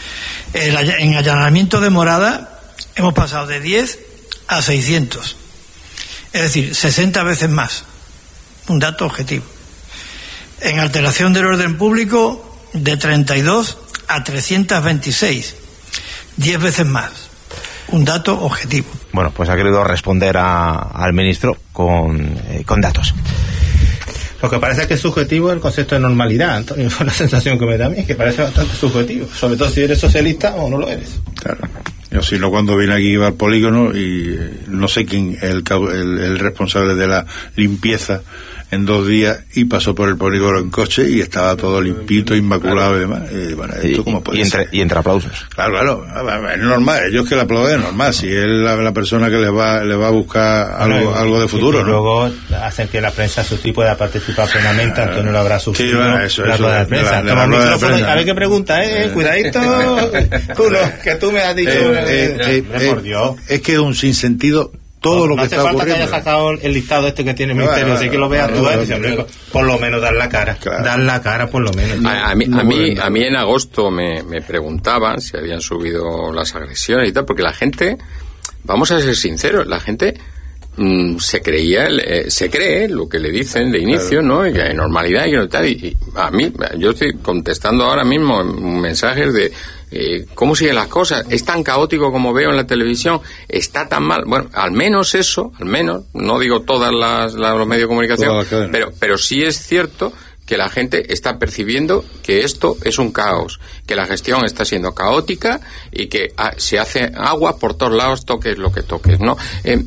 En allanamiento de morada hemos pasado de 10 a 600. Es decir, 60 veces más. Un dato objetivo. En alteración del orden público, de 32 a 326. 10 veces más. un dato objetivo. Bueno, pues ha querido responder al ministro con datos. Lo que parece que es subjetivo el concepto de normalidad, Antonio, fue la sensación que me da a mí, que parece bastante subjetivo, sobre todo si eres socialista o no lo eres. Claro. Yo si no, cuando vine aquí iba al polígono y no sé quién es el responsable de la limpieza en 2 días y pasó por el polígono en coche y estaba todo limpito, inmaculado y demás. Bueno, esto como puede ser. Y entre aplausos. Claro, es normal, ellos que le aplauden es normal, si es la persona que le va a buscar algo de futuro, y ¿no? luego hacen que la prensa su tipo de participar plenamente, Antonio lo habrá sufrido. Sí, bueno, eso de la prensa. A ver qué pregunta, cuidadito, que tú me has dicho. Por Dios. Es que es un sinsentido todo lo que está ocurriendo. No hace falta que haya sacado el listado que tiene el ministerio, así que lo veas tú, por lo menos dar la cara, por lo menos. A mí en agosto me preguntaban si habían subido las agresiones y tal, porque la gente, vamos a ser sinceros, la gente se cree lo que le dicen de inicio, ¿no? Y que hay normalidad y que no tal. Y a mí, yo estoy contestando ahora mismo mensajes de ¿cómo siguen las cosas? ¿Es tan caótico como veo en la televisión? ¿Está tan mal? Bueno, al menos eso, no digo todas los medios de comunicación, pero sí es cierto que la gente está percibiendo que esto es un caos, que la gestión está siendo caótica y que se hace agua por todos lados, toques lo que toques, ¿no?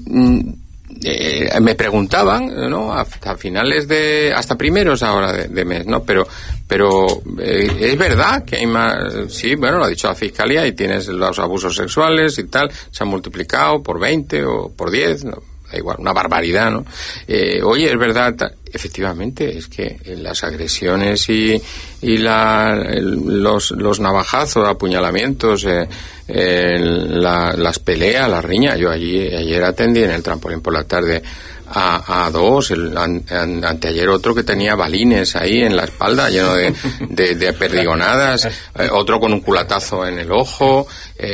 Me preguntaban, ¿no? Hasta finales hasta primeros ahora de mes, ¿no? Pero es verdad que hay más, sí, bueno, lo ha dicho la Fiscalía y tienes los abusos sexuales y tal, se han multiplicado por 20 o por 10, ¿no? Da igual, una barbaridad, ¿no? Oye, es verdad, efectivamente, es que las agresiones y los navajazos, apuñalamientos, las peleas, las riñas. Yo ayer atendí en el trampolín por la tarde a dos, anteayer otro que tenía balines ahí en la espalda lleno de perdigonadas, otro con un culatazo en el ojo,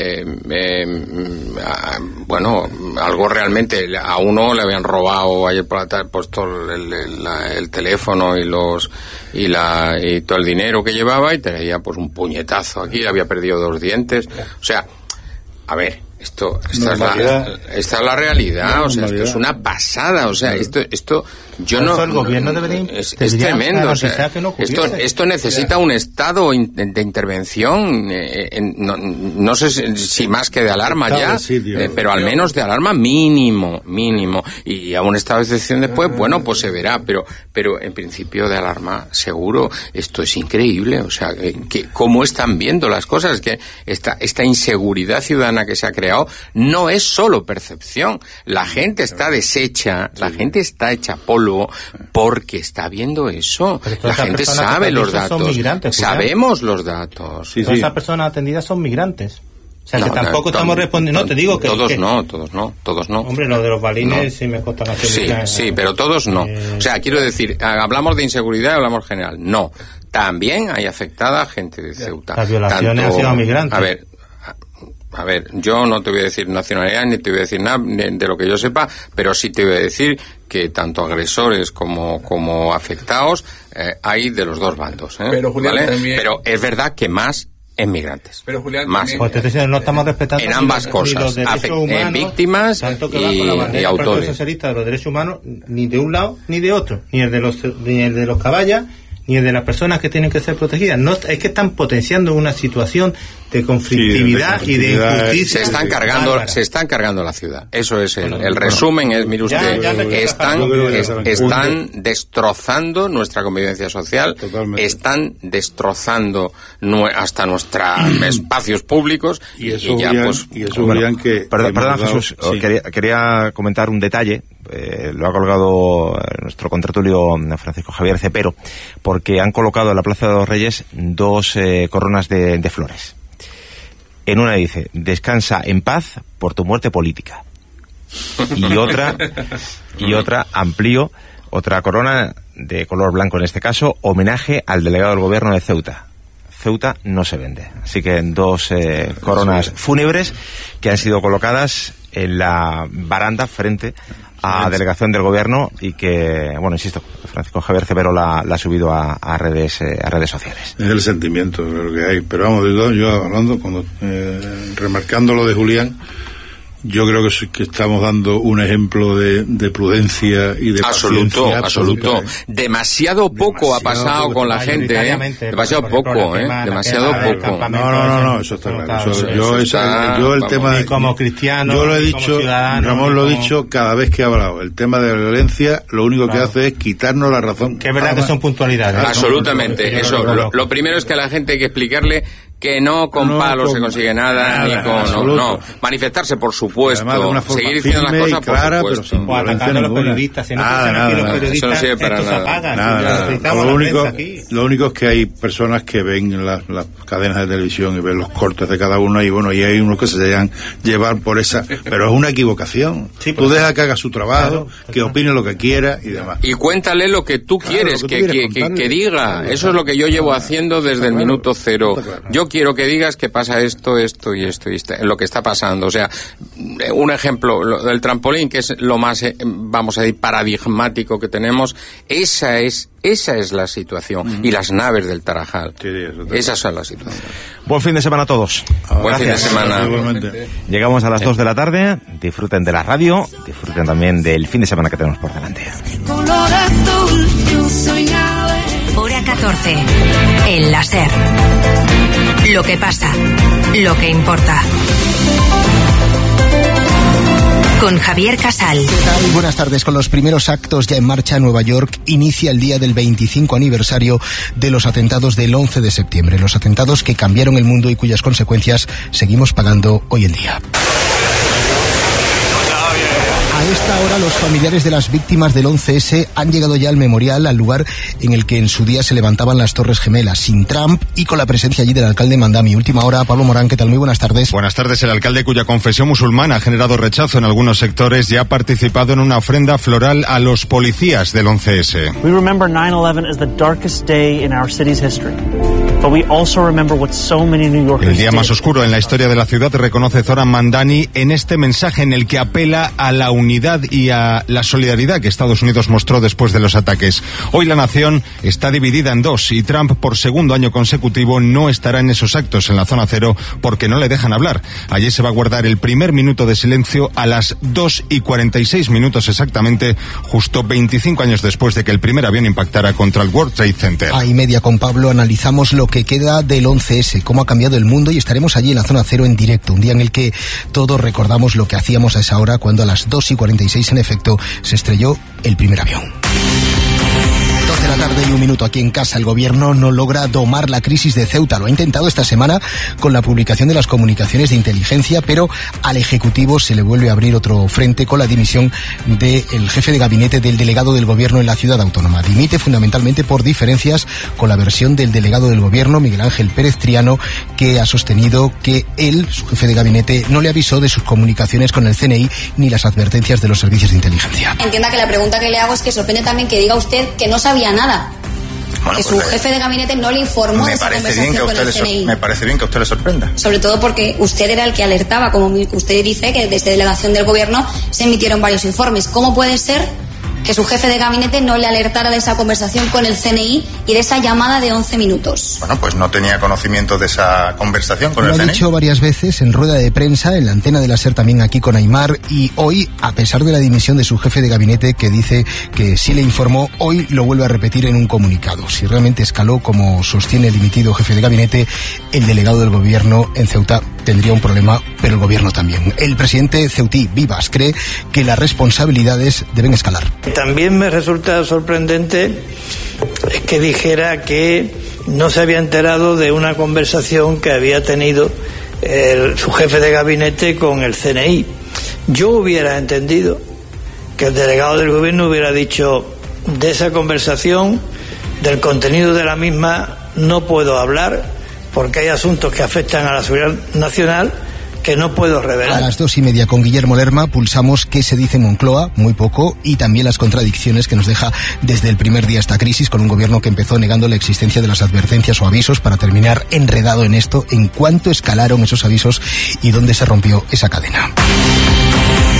bueno, algo realmente, a uno le habían robado ayer por la tarde, puesto el teléfono y todo el dinero que llevaba y tenía pues un puñetazo aquí, le había perdido 2 dientes, o sea, a ver, esta es la realidad, o sea, esto es una pasada, o sea, esto yo no, el gobierno es tremendo, o sea, esto necesita un estado de intervención, no sé si más que de alarma ya, pero al menos de alarma mínimo, y a un estado de excepción después, bueno, pues se verá, pero en principio de alarma seguro. Esto es increíble, o sea, que cómo están viendo las cosas, que esta inseguridad ciudadana que se ha creado no es solo percepción, la gente está deshecha, la gente está hecha polvo porque está viendo eso, la gente sabe los datos, sabemos los datos. Todas esas personas atendidas son migrantes. O sea, que tampoco estamos respondiendo. No, te digo que... Todos no. Hombre, lo de los balines sí me consta nacional. Sí, pero todos no. O sea, quiero decir, hablamos de inseguridad, hablamos general. No. También hay afectada gente de Ceuta. Las violaciones han sido migrantes. A ver, yo no te voy a decir nacionalidad ni te voy a decir nada de lo que yo sepa, pero sí te voy a decir que tanto agresores como afectados hay de los dos bandos. Pero, Julián, ¿vale? también... Pero es verdad que más en migrantes. Pero, Julián, más. Pues no estamos respetando en ambas cosas, en víctimas y autores. Socialista de los derechos humanos, ni de un lado ni de otro, ni el de los caballas, ni el de las personas que tienen que ser protegidas. No, es que están potenciando una situación de conflictividad y de injusticia. Se están cargando la ciudad. Eso es el resumen, es, mire usted, están destrozando nuestra convivencia social, totalmente. Están destrozando hasta nuestros espacios públicos y Julián, que... Perdona, Jesús, sí. Quería comentar un detalle. Lo ha colgado nuestro contratulio Francisco Javier Cepero, porque han colocado en la Plaza de los Reyes 2 coronas de flores. En una dice: descansa en paz por tu muerte política. Y otra amplío, otra corona de color blanco en este caso, homenaje al delegado del gobierno de Ceuta. Ceuta no se vende. Así que 2 coronas fúnebres que han sido colocadas en la baranda frente a delegación del gobierno y que, bueno, insisto, Francisco Javier Cepero la ha subido a redes sociales. Es el sentimiento lo que hay, pero vamos, yo hablando, remarcando lo de Julián, yo creo que estamos dando un ejemplo de prudencia y de paciencia. Absoluto. Demasiado poco ha pasado con la gente, demasiado poco, demasiado poco. No, eso está claro. Yo el tema, como cristiano, yo lo he dicho, Ramón lo ha dicho cada vez que ha hablado. El tema de la violencia, lo único que hace es quitarnos la razón. Que es verdad que son puntualidades. Absolutamente. Eso. Lo primero es que a la gente hay que explicarle que no con palos se consigue nada, ni con... No. Manifestarse, por supuesto. Seguir diciendo las cosas, clara, por supuesto. O atacando a los periodistas. Eso no sirve para nada. Lo único es que hay personas que ven las cadenas de televisión y ven los cortes de cada uno, y bueno, y hay unos que se dejan llevar por esa... Pero es una equivocación. Tú deja que haga su trabajo, que opine lo que quiera y demás. Y cuéntale lo que tú quieres que diga. Eso es lo que yo llevo haciendo desde el minuto cero. Yo quiero que digas que pasa esto y esto, lo que está pasando. O sea, un ejemplo, del trampolín, que es lo más, vamos a decir, paradigmático que tenemos, esa es la situación. Y las naves del Tarajal. Esas son las situaciones. Buen fin de semana a todos. Buen fin de semana. Llegamos a las 2 de la tarde. Disfruten de la radio, disfruten también del fin de semana que tenemos por delante. Hora 14. El láser. Lo que pasa, lo que importa. Con Javier Casal. ¿Qué tal? Buenas tardes. Con los primeros actos ya en marcha, Nueva York inicia el día del 25 aniversario de los atentados del 11 de septiembre. Los atentados que cambiaron el mundo y cuyas consecuencias seguimos pagando hoy en día. A esta hora los familiares de las víctimas del 11S han llegado ya al memorial, al lugar en el que en su día se levantaban las Torres Gemelas, sin Trump y con la presencia allí del alcalde Mandami. Última hora, Pablo Morán, ¿qué tal? Muy buenas tardes. Buenas tardes. El alcalde, cuya confesión musulmana ha generado rechazo en algunos sectores, ya ha participado en una ofrenda floral a los policías del 11S. We remember 9/11 as the darkest day in our city's history. But we also remember what so many New Yorkers El día más oscuro en la historia de la ciudad, reconoce Zoran Mandani en este mensaje en el que apela a la unidad y a la solidaridad que Estados Unidos mostró después de los ataques. Hoy la nación está dividida en dos y Trump, por segundo año consecutivo, no estará en esos actos en la zona cero porque no le dejan hablar. Allí se va a guardar el primer minuto de silencio a las 2:46 exactamente, justo 25 años después de que el primer avión impactara contra el World Trade Center. A y media con Pablo analizamos lo que queda del 11S, cómo ha cambiado el mundo, y estaremos allí en la zona cero en directo, un día en el que todos recordamos lo que hacíamos a esa hora cuando a las 2:46 en efecto se estrelló el primer avión. 12 de la tarde y un minuto aquí en casa. El gobierno no logra domar la crisis de Ceuta. Lo ha intentado esta semana con la publicación de las comunicaciones de inteligencia, pero al Ejecutivo se le vuelve a abrir otro frente con la dimisión del jefe de gabinete del delegado del gobierno en la ciudad autónoma. Dimite fundamentalmente por diferencias con la versión del delegado del gobierno, Miguel Ángel Pérez Triano, que ha sostenido que él, su jefe de gabinete, no le avisó de sus comunicaciones con el CNI ni las advertencias de los servicios de inteligencia. Entienda que la pregunta que le hago es que sorprende también que diga usted que no sabía nada. Bueno, que su jefe de gabinete no le informó de esa conversación con el CNI. Me parece bien que a usted le sorprenda. Sobre todo porque usted era el que alertaba, como usted dice, que desde delegación del gobierno se emitieron varios informes. ¿Cómo puede ser que su jefe de gabinete no le alertara de esa conversación con el CNI y de esa llamada de 11 minutos? Bueno, pues no tenía conocimiento de esa conversación con el CNI. Lo ha dicho varias veces en rueda de prensa, en la antena de la SER, también aquí con Aimar, y hoy, a pesar de la dimisión de su jefe de gabinete, que dice que sí le informó, hoy lo vuelve a repetir en un comunicado. Si realmente escaló, como sostiene el dimitido jefe de gabinete, el delegado del gobierno en Ceuta tendría un problema, pero el gobierno también. El presidente ceutí, Vivas, cree que las responsabilidades deben escalar. También me resulta sorprendente que dijera que no se había enterado de una conversación que había tenido su jefe de gabinete con el CNI. Yo hubiera entendido que el delegado del gobierno hubiera dicho: de esa conversación, del contenido de la misma, no puedo hablar porque hay asuntos que afectan a la seguridad nacional que no puedo revelar. A las 2:30 con Guillermo Lerma pulsamos qué se dice en Moncloa, muy poco, y también las contradicciones que nos deja desde el primer día esta crisis, con un gobierno que empezó negando la existencia de las advertencias o avisos para terminar enredado en esto, en cuánto escalaron esos avisos y dónde se rompió esa cadena.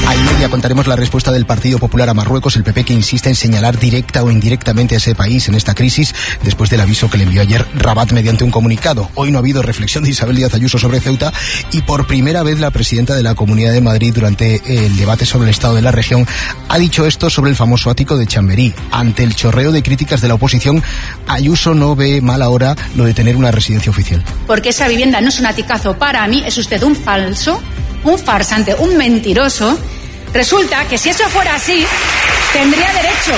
A y media contaremos la respuesta del Partido Popular a Marruecos, el PP que insiste en señalar directa o indirectamente a ese país en esta crisis, después del aviso que le envió ayer Rabat mediante un comunicado. Hoy no ha habido reflexión de Isabel Díaz Ayuso sobre Ceuta y por primera vez la presidenta de la Comunidad de Madrid, durante el debate sobre el estado de la región, ha dicho esto sobre el famoso ático de Chamberí. Ante el chorreo de críticas de la oposición, Ayuso no ve mal ahora lo de tener una residencia oficial. Porque esa vivienda no es un aticazo para mí, es usted un falso, un farsante, un mentiroso. Resulta que si eso fuera así, tendría derecho.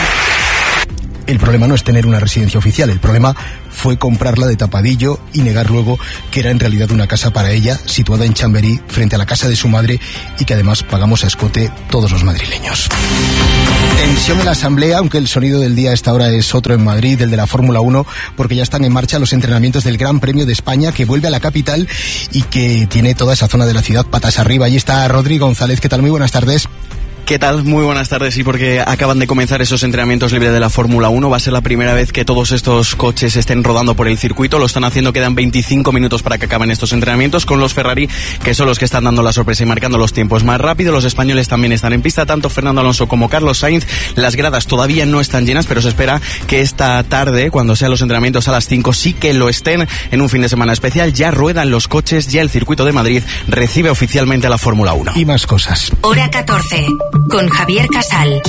El problema no es tener una residencia oficial, el problema fue comprarla de tapadillo y negar luego que era en realidad una casa para ella, situada en Chamberí, frente a la casa de su madre, y que además pagamos a escote todos los madrileños. Tensión en la Asamblea, aunque el sonido del día a esta hora es otro en Madrid, el de la Fórmula 1, porque ya están en marcha los entrenamientos del Gran Premio de España, que vuelve a la capital y que tiene toda esa zona de la ciudad patas arriba. Allí está Rodri González. ¿Qué tal? Muy buenas tardes. ¿Qué tal? Muy buenas tardes. Sí, porque acaban de comenzar esos entrenamientos libres de la Fórmula 1. Va a ser la primera vez que todos estos coches estén rodando por el circuito. Lo están haciendo, quedan 25 minutos para que acaben estos entrenamientos, con los Ferrari, que son los que están dando la sorpresa y marcando los tiempos más rápido. Los españoles también están en pista, tanto Fernando Alonso como Carlos Sainz. Las gradas todavía no están llenas, pero se espera que esta tarde, cuando sean los entrenamientos a las 5, sí que lo estén en un fin de semana especial. Ya ruedan los coches, ya el circuito de Madrid recibe oficialmente a la Fórmula 1. Y más cosas. Hora 14, con Javier Casal.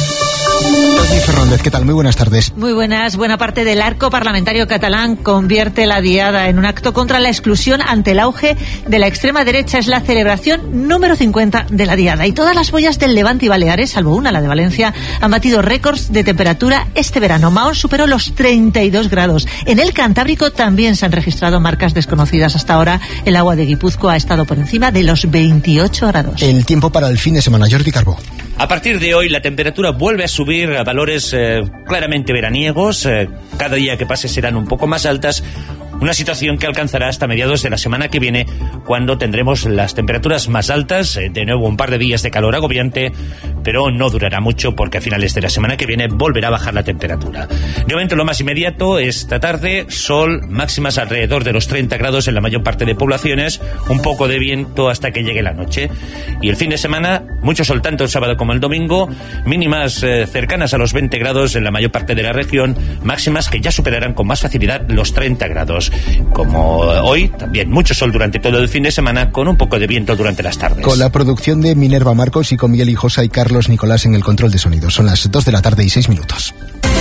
Tony Fernández, ¿qué tal? Muy buenas tardes. Muy buenas. Buena parte del arco parlamentario catalán convierte la Diada en un acto contra la exclusión ante el auge de la extrema derecha. Es la celebración número 50 de la Diada. Y todas las boyas del Levante y Baleares, salvo una, la de Valencia, han batido récords de temperatura este verano. Mahón superó los 32 grados. En el Cantábrico también se han registrado marcas desconocidas hasta ahora. El agua de Guipúzcoa ha estado por encima de los 28 grados. El tiempo para el fin de semana. Jordi Carbó. A partir de hoy la temperatura vuelve a subir a valores claramente veraniegos. Cada día que pase serán un poco más altas. Una situación que alcanzará hasta mediados de la semana que viene, cuando tendremos las temperaturas más altas. De nuevo un par de días de calor agobiante, pero no durará mucho, porque a finales de la semana que viene volverá a bajar la temperatura. De momento, lo más inmediato, esta tarde, sol, máximas alrededor de los 30 grados en la mayor parte de poblaciones, un poco de viento hasta que llegue la noche. Y el fin de semana, mucho sol tanto el sábado como el domingo, mínimas cercanas a los 20 grados en la mayor parte de la región, máximas que ya superarán con más facilidad los 30 grados. Como hoy, también mucho sol durante todo el fin de semana, con un poco de viento durante las tardes. Con la producción de Minerva Marcos y con Miguel Hijosa y Carlos Nicolás en el control de sonido. Son las 2 de la tarde y 6 minutos.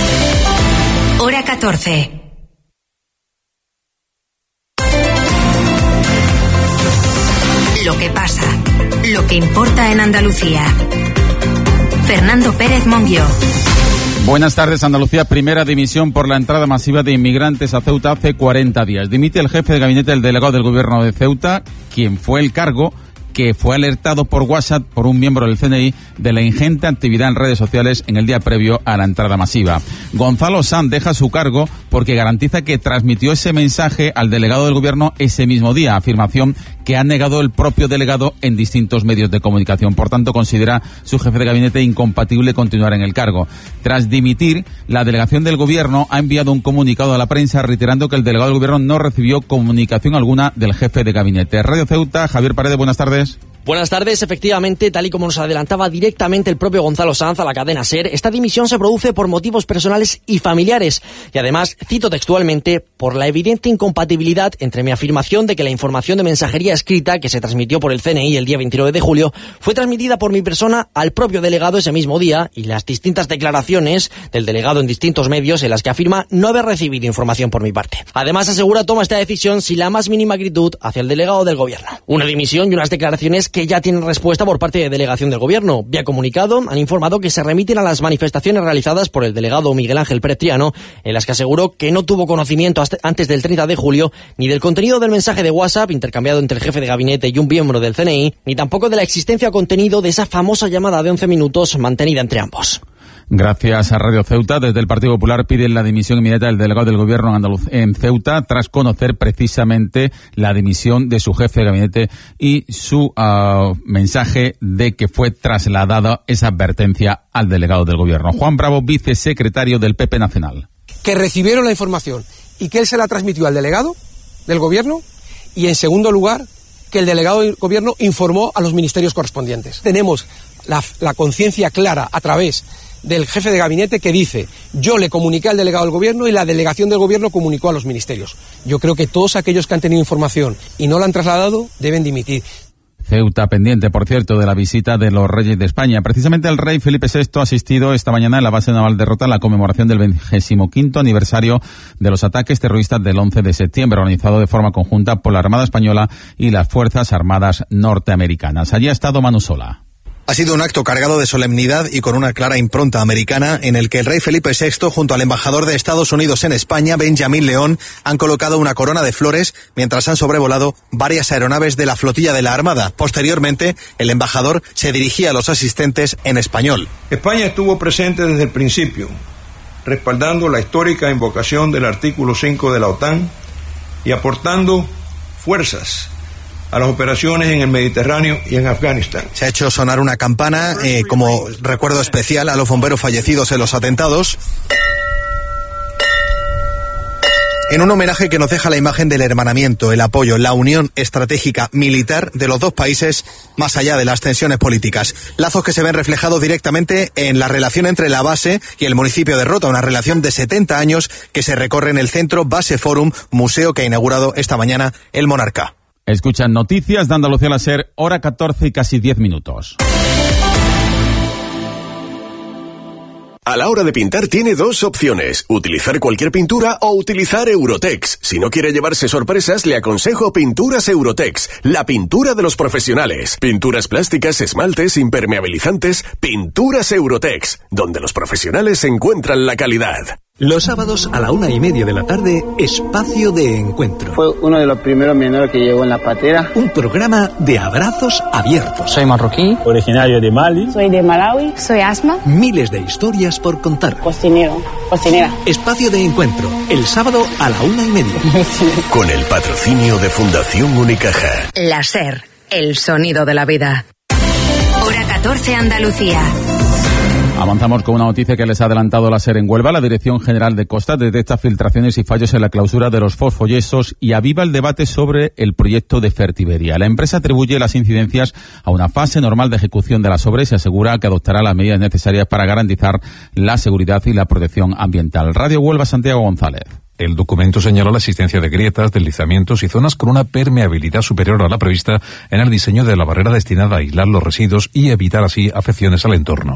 Hora 14. Lo que pasa, lo que importa en Andalucía. Fernando Pérez Monguió. Buenas tardes. Andalucía, primera dimisión por la entrada masiva de inmigrantes a Ceuta hace 40 días. Dimite el jefe de gabinete del delegado del gobierno de Ceuta, quien fue el cargo que fue alertado por WhatsApp por un miembro del CNI de la ingente actividad en redes sociales en el día previo a la entrada masiva. Gonzalo Sanz deja su cargo porque garantiza que transmitió ese mensaje al delegado del gobierno ese mismo día, afirmación que ha negado el propio delegado en distintos medios de comunicación. Por tanto, considera su jefe de gabinete incompatible continuar en el cargo. Tras dimitir, la delegación del gobierno ha enviado un comunicado a la prensa reiterando que el delegado del gobierno no recibió comunicación alguna del jefe de gabinete. Radio Ceuta, Javier Paredes, buenas tardes. Buenas tardes. Efectivamente, tal y como nos adelantaba directamente el propio Gonzalo Sanz a la cadena SER, esta dimisión se produce por motivos personales y familiares. Y además, cito textualmente, por la evidente incompatibilidad entre mi afirmación de que la información de mensajería escrita que se transmitió por el CNI el día 29 de julio fue transmitida por mi persona al propio delegado ese mismo día, y las distintas declaraciones del delegado en distintos medios en las que afirma no haber recibido información por mi parte. Además, asegura toma esta decisión sin la más mínima acritud hacia el delegado del gobierno. Una dimisión y unas declaraciones que ya tienen respuesta por parte de delegación del gobierno. Vía comunicado han informado que se remiten a las manifestaciones realizadas por el delegado Miguel Ángel Pérez Triano, en las que aseguró que no tuvo conocimiento antes del 30 de julio ni del contenido del mensaje de WhatsApp intercambiado entre el jefe de gabinete y un miembro del CNI, ni tampoco de la existencia o contenido de esa famosa llamada de 11 minutos mantenida entre ambos. Gracias a Radio Ceuta. Desde el Partido Popular piden la dimisión inmediata del delegado del gobierno en Ceuta, tras conocer precisamente la dimisión de su jefe de gabinete y su mensaje de que fue trasladada esa advertencia al delegado del gobierno. Juan Bravo, vicesecretario del PP Nacional. Que recibieron la información y que él se la transmitió al delegado del gobierno, y en segundo lugar, que el delegado del gobierno informó a los ministerios correspondientes. Tenemos la conciencia clara a través del jefe de gabinete que dice: yo le comuniqué al delegado del gobierno y la delegación del gobierno comunicó a los ministerios. Yo creo que todos aquellos que han tenido información y no la han trasladado deben dimitir. Ceuta pendiente, por cierto, de la visita de los reyes de España. Precisamente el rey Felipe VI ha asistido esta mañana en la base naval de Rota a la conmemoración del 25º aniversario de los ataques terroristas del 11 de septiembre, organizado de forma conjunta por la Armada Española y las Fuerzas Armadas norteamericanas. Allí ha estado Manu Sola. Ha sido un acto cargado de solemnidad y con una clara impronta americana en el que el rey Felipe VI junto al embajador de Estados Unidos en España, Benjamín León, han colocado una corona de flores mientras han sobrevolado varias aeronaves de la flotilla de la Armada. Posteriormente, el embajador se dirigía a los asistentes en español. España estuvo presente desde el principio, respaldando la histórica invocación del artículo 5 de la OTAN y aportando fuerzas a las operaciones en el Mediterráneo y en Afganistán. Se ha hecho sonar una campana como recuerdo especial a los bomberos fallecidos en los atentados, en un homenaje que nos deja la imagen del hermanamiento, el apoyo, la unión estratégica militar de los dos países más allá de las tensiones políticas. Lazos que se ven reflejados directamente en la relación entre la base y el municipio de Rota, una relación de 70 años que se recorre en el centro Base Forum, museo que ha inaugurado esta mañana el monarca. Escuchan noticias de Andalucía a la SER, hora 14 y casi 10 minutos. A la hora de pintar tiene dos opciones, utilizar cualquier pintura o utilizar Eurotex. Si no quiere llevarse sorpresas, le aconsejo Pinturas Eurotex, la pintura de los profesionales. Pinturas plásticas, esmaltes, impermeabilizantes, Pinturas Eurotex, donde los profesionales encuentran la calidad. Los sábados a la 1:30 de la tarde, Espacio de Encuentro. Fue uno de los primeros menores que llegó en la patera. Un programa de abrazos abiertos. Soy marroquí, originario de Mali. Soy de Malawi, soy Asma. Miles de historias por contar. Cocinera. Espacio de Encuentro, el sábado a la 1:30. Con el patrocinio de Fundación Unicaja. La SER, el sonido de la vida. Hora 14 Andalucía. Avanzamos con una noticia que les ha adelantado la SER en Huelva. La Dirección General de Costas detecta filtraciones y fallos en la clausura de los fosfoyesos y aviva el debate sobre el proyecto de Fertiberia. La empresa atribuye las incidencias a una fase normal de ejecución de las obras y se asegura que adoptará las medidas necesarias para garantizar la seguridad y la protección ambiental. Radio Huelva, Santiago González. El documento señaló la existencia de grietas, deslizamientos y zonas con una permeabilidad superior a la prevista en el diseño de la barrera destinada a aislar los residuos y evitar así afecciones al entorno.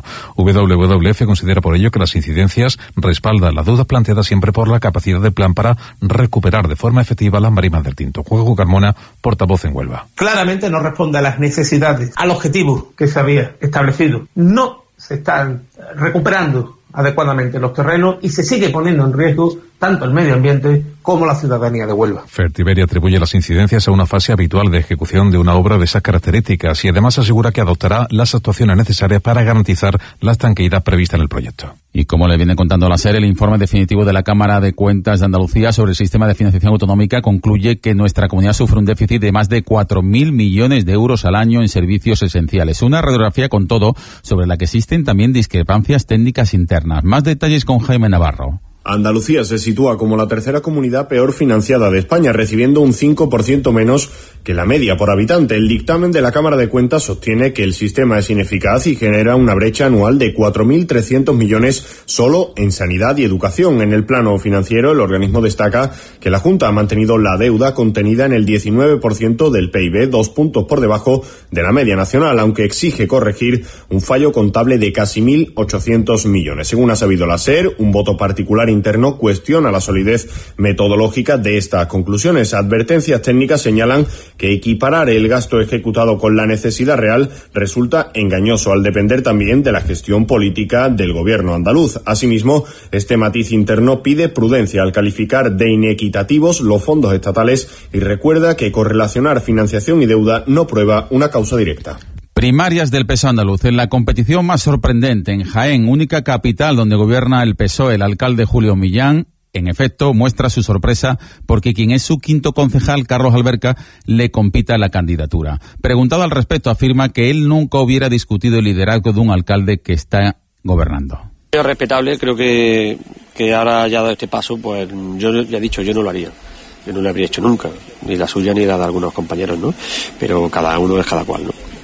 WWF considera por ello que las incidencias respaldan las dudas planteadas siempre por la capacidad del plan para recuperar de forma efectiva las marismas del Tinto. Juego Carmona, portavoz en Huelva. Claramente no responde a las necesidades, al objetivo que se había establecido. No se están recuperando adecuadamente los terrenos y se sigue poniendo en riesgo tanto el medio ambiente como la ciudadanía de Huelva. Fertiberia atribuye las incidencias a una fase habitual de ejecución de una obra de esas características y además asegura que adoptará las actuaciones necesarias para garantizar la estanqueidad prevista en el proyecto. Y como le viene contando la SER, el informe definitivo de la Cámara de Cuentas de Andalucía sobre el sistema de financiación autonómica concluye que nuestra comunidad sufre un déficit de más de 4.000 millones de euros al año en servicios esenciales. Una radiografía con todo sobre la que existen también discrepancias técnicas internas. Más detalles con Jaime Navarro. Andalucía se sitúa como la tercera comunidad peor financiada de España, recibiendo un 5% menos que la media por habitante. El dictamen de la Cámara de Cuentas sostiene que el sistema es ineficaz y genera una brecha anual de 4.300 millones solo en sanidad y educación. En el plano financiero, el organismo destaca que la Junta ha mantenido la deuda contenida en el 19% del PIB, 2 puntos por debajo de la media nacional, aunque exige corregir un fallo contable de casi 1.800 millones. Según ha sabido la SER, un voto particular interno cuestiona la solidez metodológica de estas conclusiones. Advertencias técnicas señalan que equiparar el gasto ejecutado con la necesidad real resulta engañoso al depender también de la gestión política del gobierno andaluz. Asimismo, este matiz interno pide prudencia al calificar de inequitativos los fondos estatales y recuerda que correlacionar financiación y deuda no prueba una causa directa. Primarias del PSOE andaluz. En la competición más sorprendente, en Jaén, única capital donde gobierna el PSOE, el alcalde Julio Millán, en efecto, muestra su sorpresa porque quien es su quinto concejal, Carlos Alberca, le compita la candidatura. Preguntado al respecto, afirma que él nunca hubiera discutido el liderazgo de un alcalde que está gobernando. Es respetable, creo que ahora haya dado este paso, pues yo ya he dicho, yo no lo haría. Yo no lo habría hecho nunca, ni la suya ni la de algunos compañeros, ¿no? Pero cada uno es cada cual, ¿no?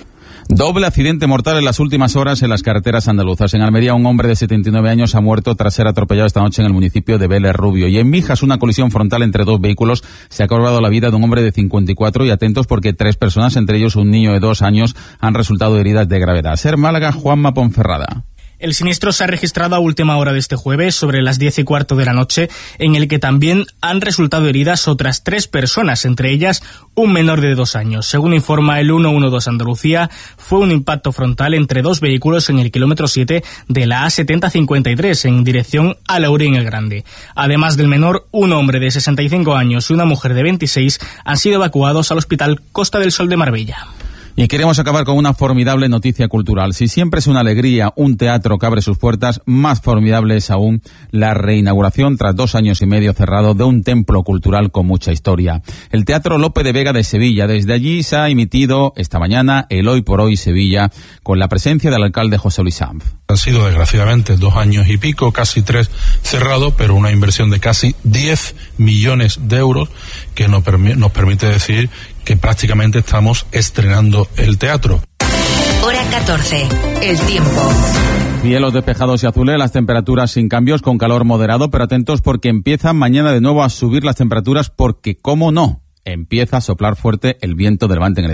Doble accidente mortal en las últimas horas en las carreteras andaluzas. En Almería, un hombre de 79 años ha muerto tras ser atropellado esta noche en el municipio de Vélez Rubio. Y en Mijas, una colisión frontal entre dos vehículos se ha cobrado la vida de un hombre de 54. Y atentos porque 3 personas, entre ellos un niño de 2 años, han resultado heridas de gravedad. Ser Málaga, Juanma Ponferrada. El siniestro se ha registrado a última hora de este jueves, sobre las 10:15 de la noche, en el que también han resultado heridas otras 3 personas, entre ellas un menor de 2 años. Según informa el 112 Andalucía, fue un impacto frontal entre 2 vehículos en el kilómetro 7 de la A7053, en dirección a Laurín el Grande. Además del menor, un hombre de 65 años y una mujer de 26 han sido evacuados al Hospital Costa del Sol de Marbella. Y queremos acabar con una formidable noticia cultural. Si siempre es una alegría un teatro que abre sus puertas, más formidable es aún la reinauguración, tras 2 años y medio cerrado, de un templo cultural con mucha historia. El Teatro Lope de Vega de Sevilla. Desde allí se ha emitido esta mañana el Hoy por Hoy Sevilla, con la presencia del alcalde José Luis Sanz. Han sido desgraciadamente 2 años y pico, casi 3 cerrados, pero una inversión de casi 10 millones de euros que nos permite decir que prácticamente estamos estrenando el teatro. Hora 14, el tiempo. Cielos despejados y azules, las temperaturas sin cambios, con calor moderado, pero atentos porque empiezan mañana de nuevo a subir las temperaturas porque, ¿cómo no?, empieza a soplar fuerte el viento de levante en el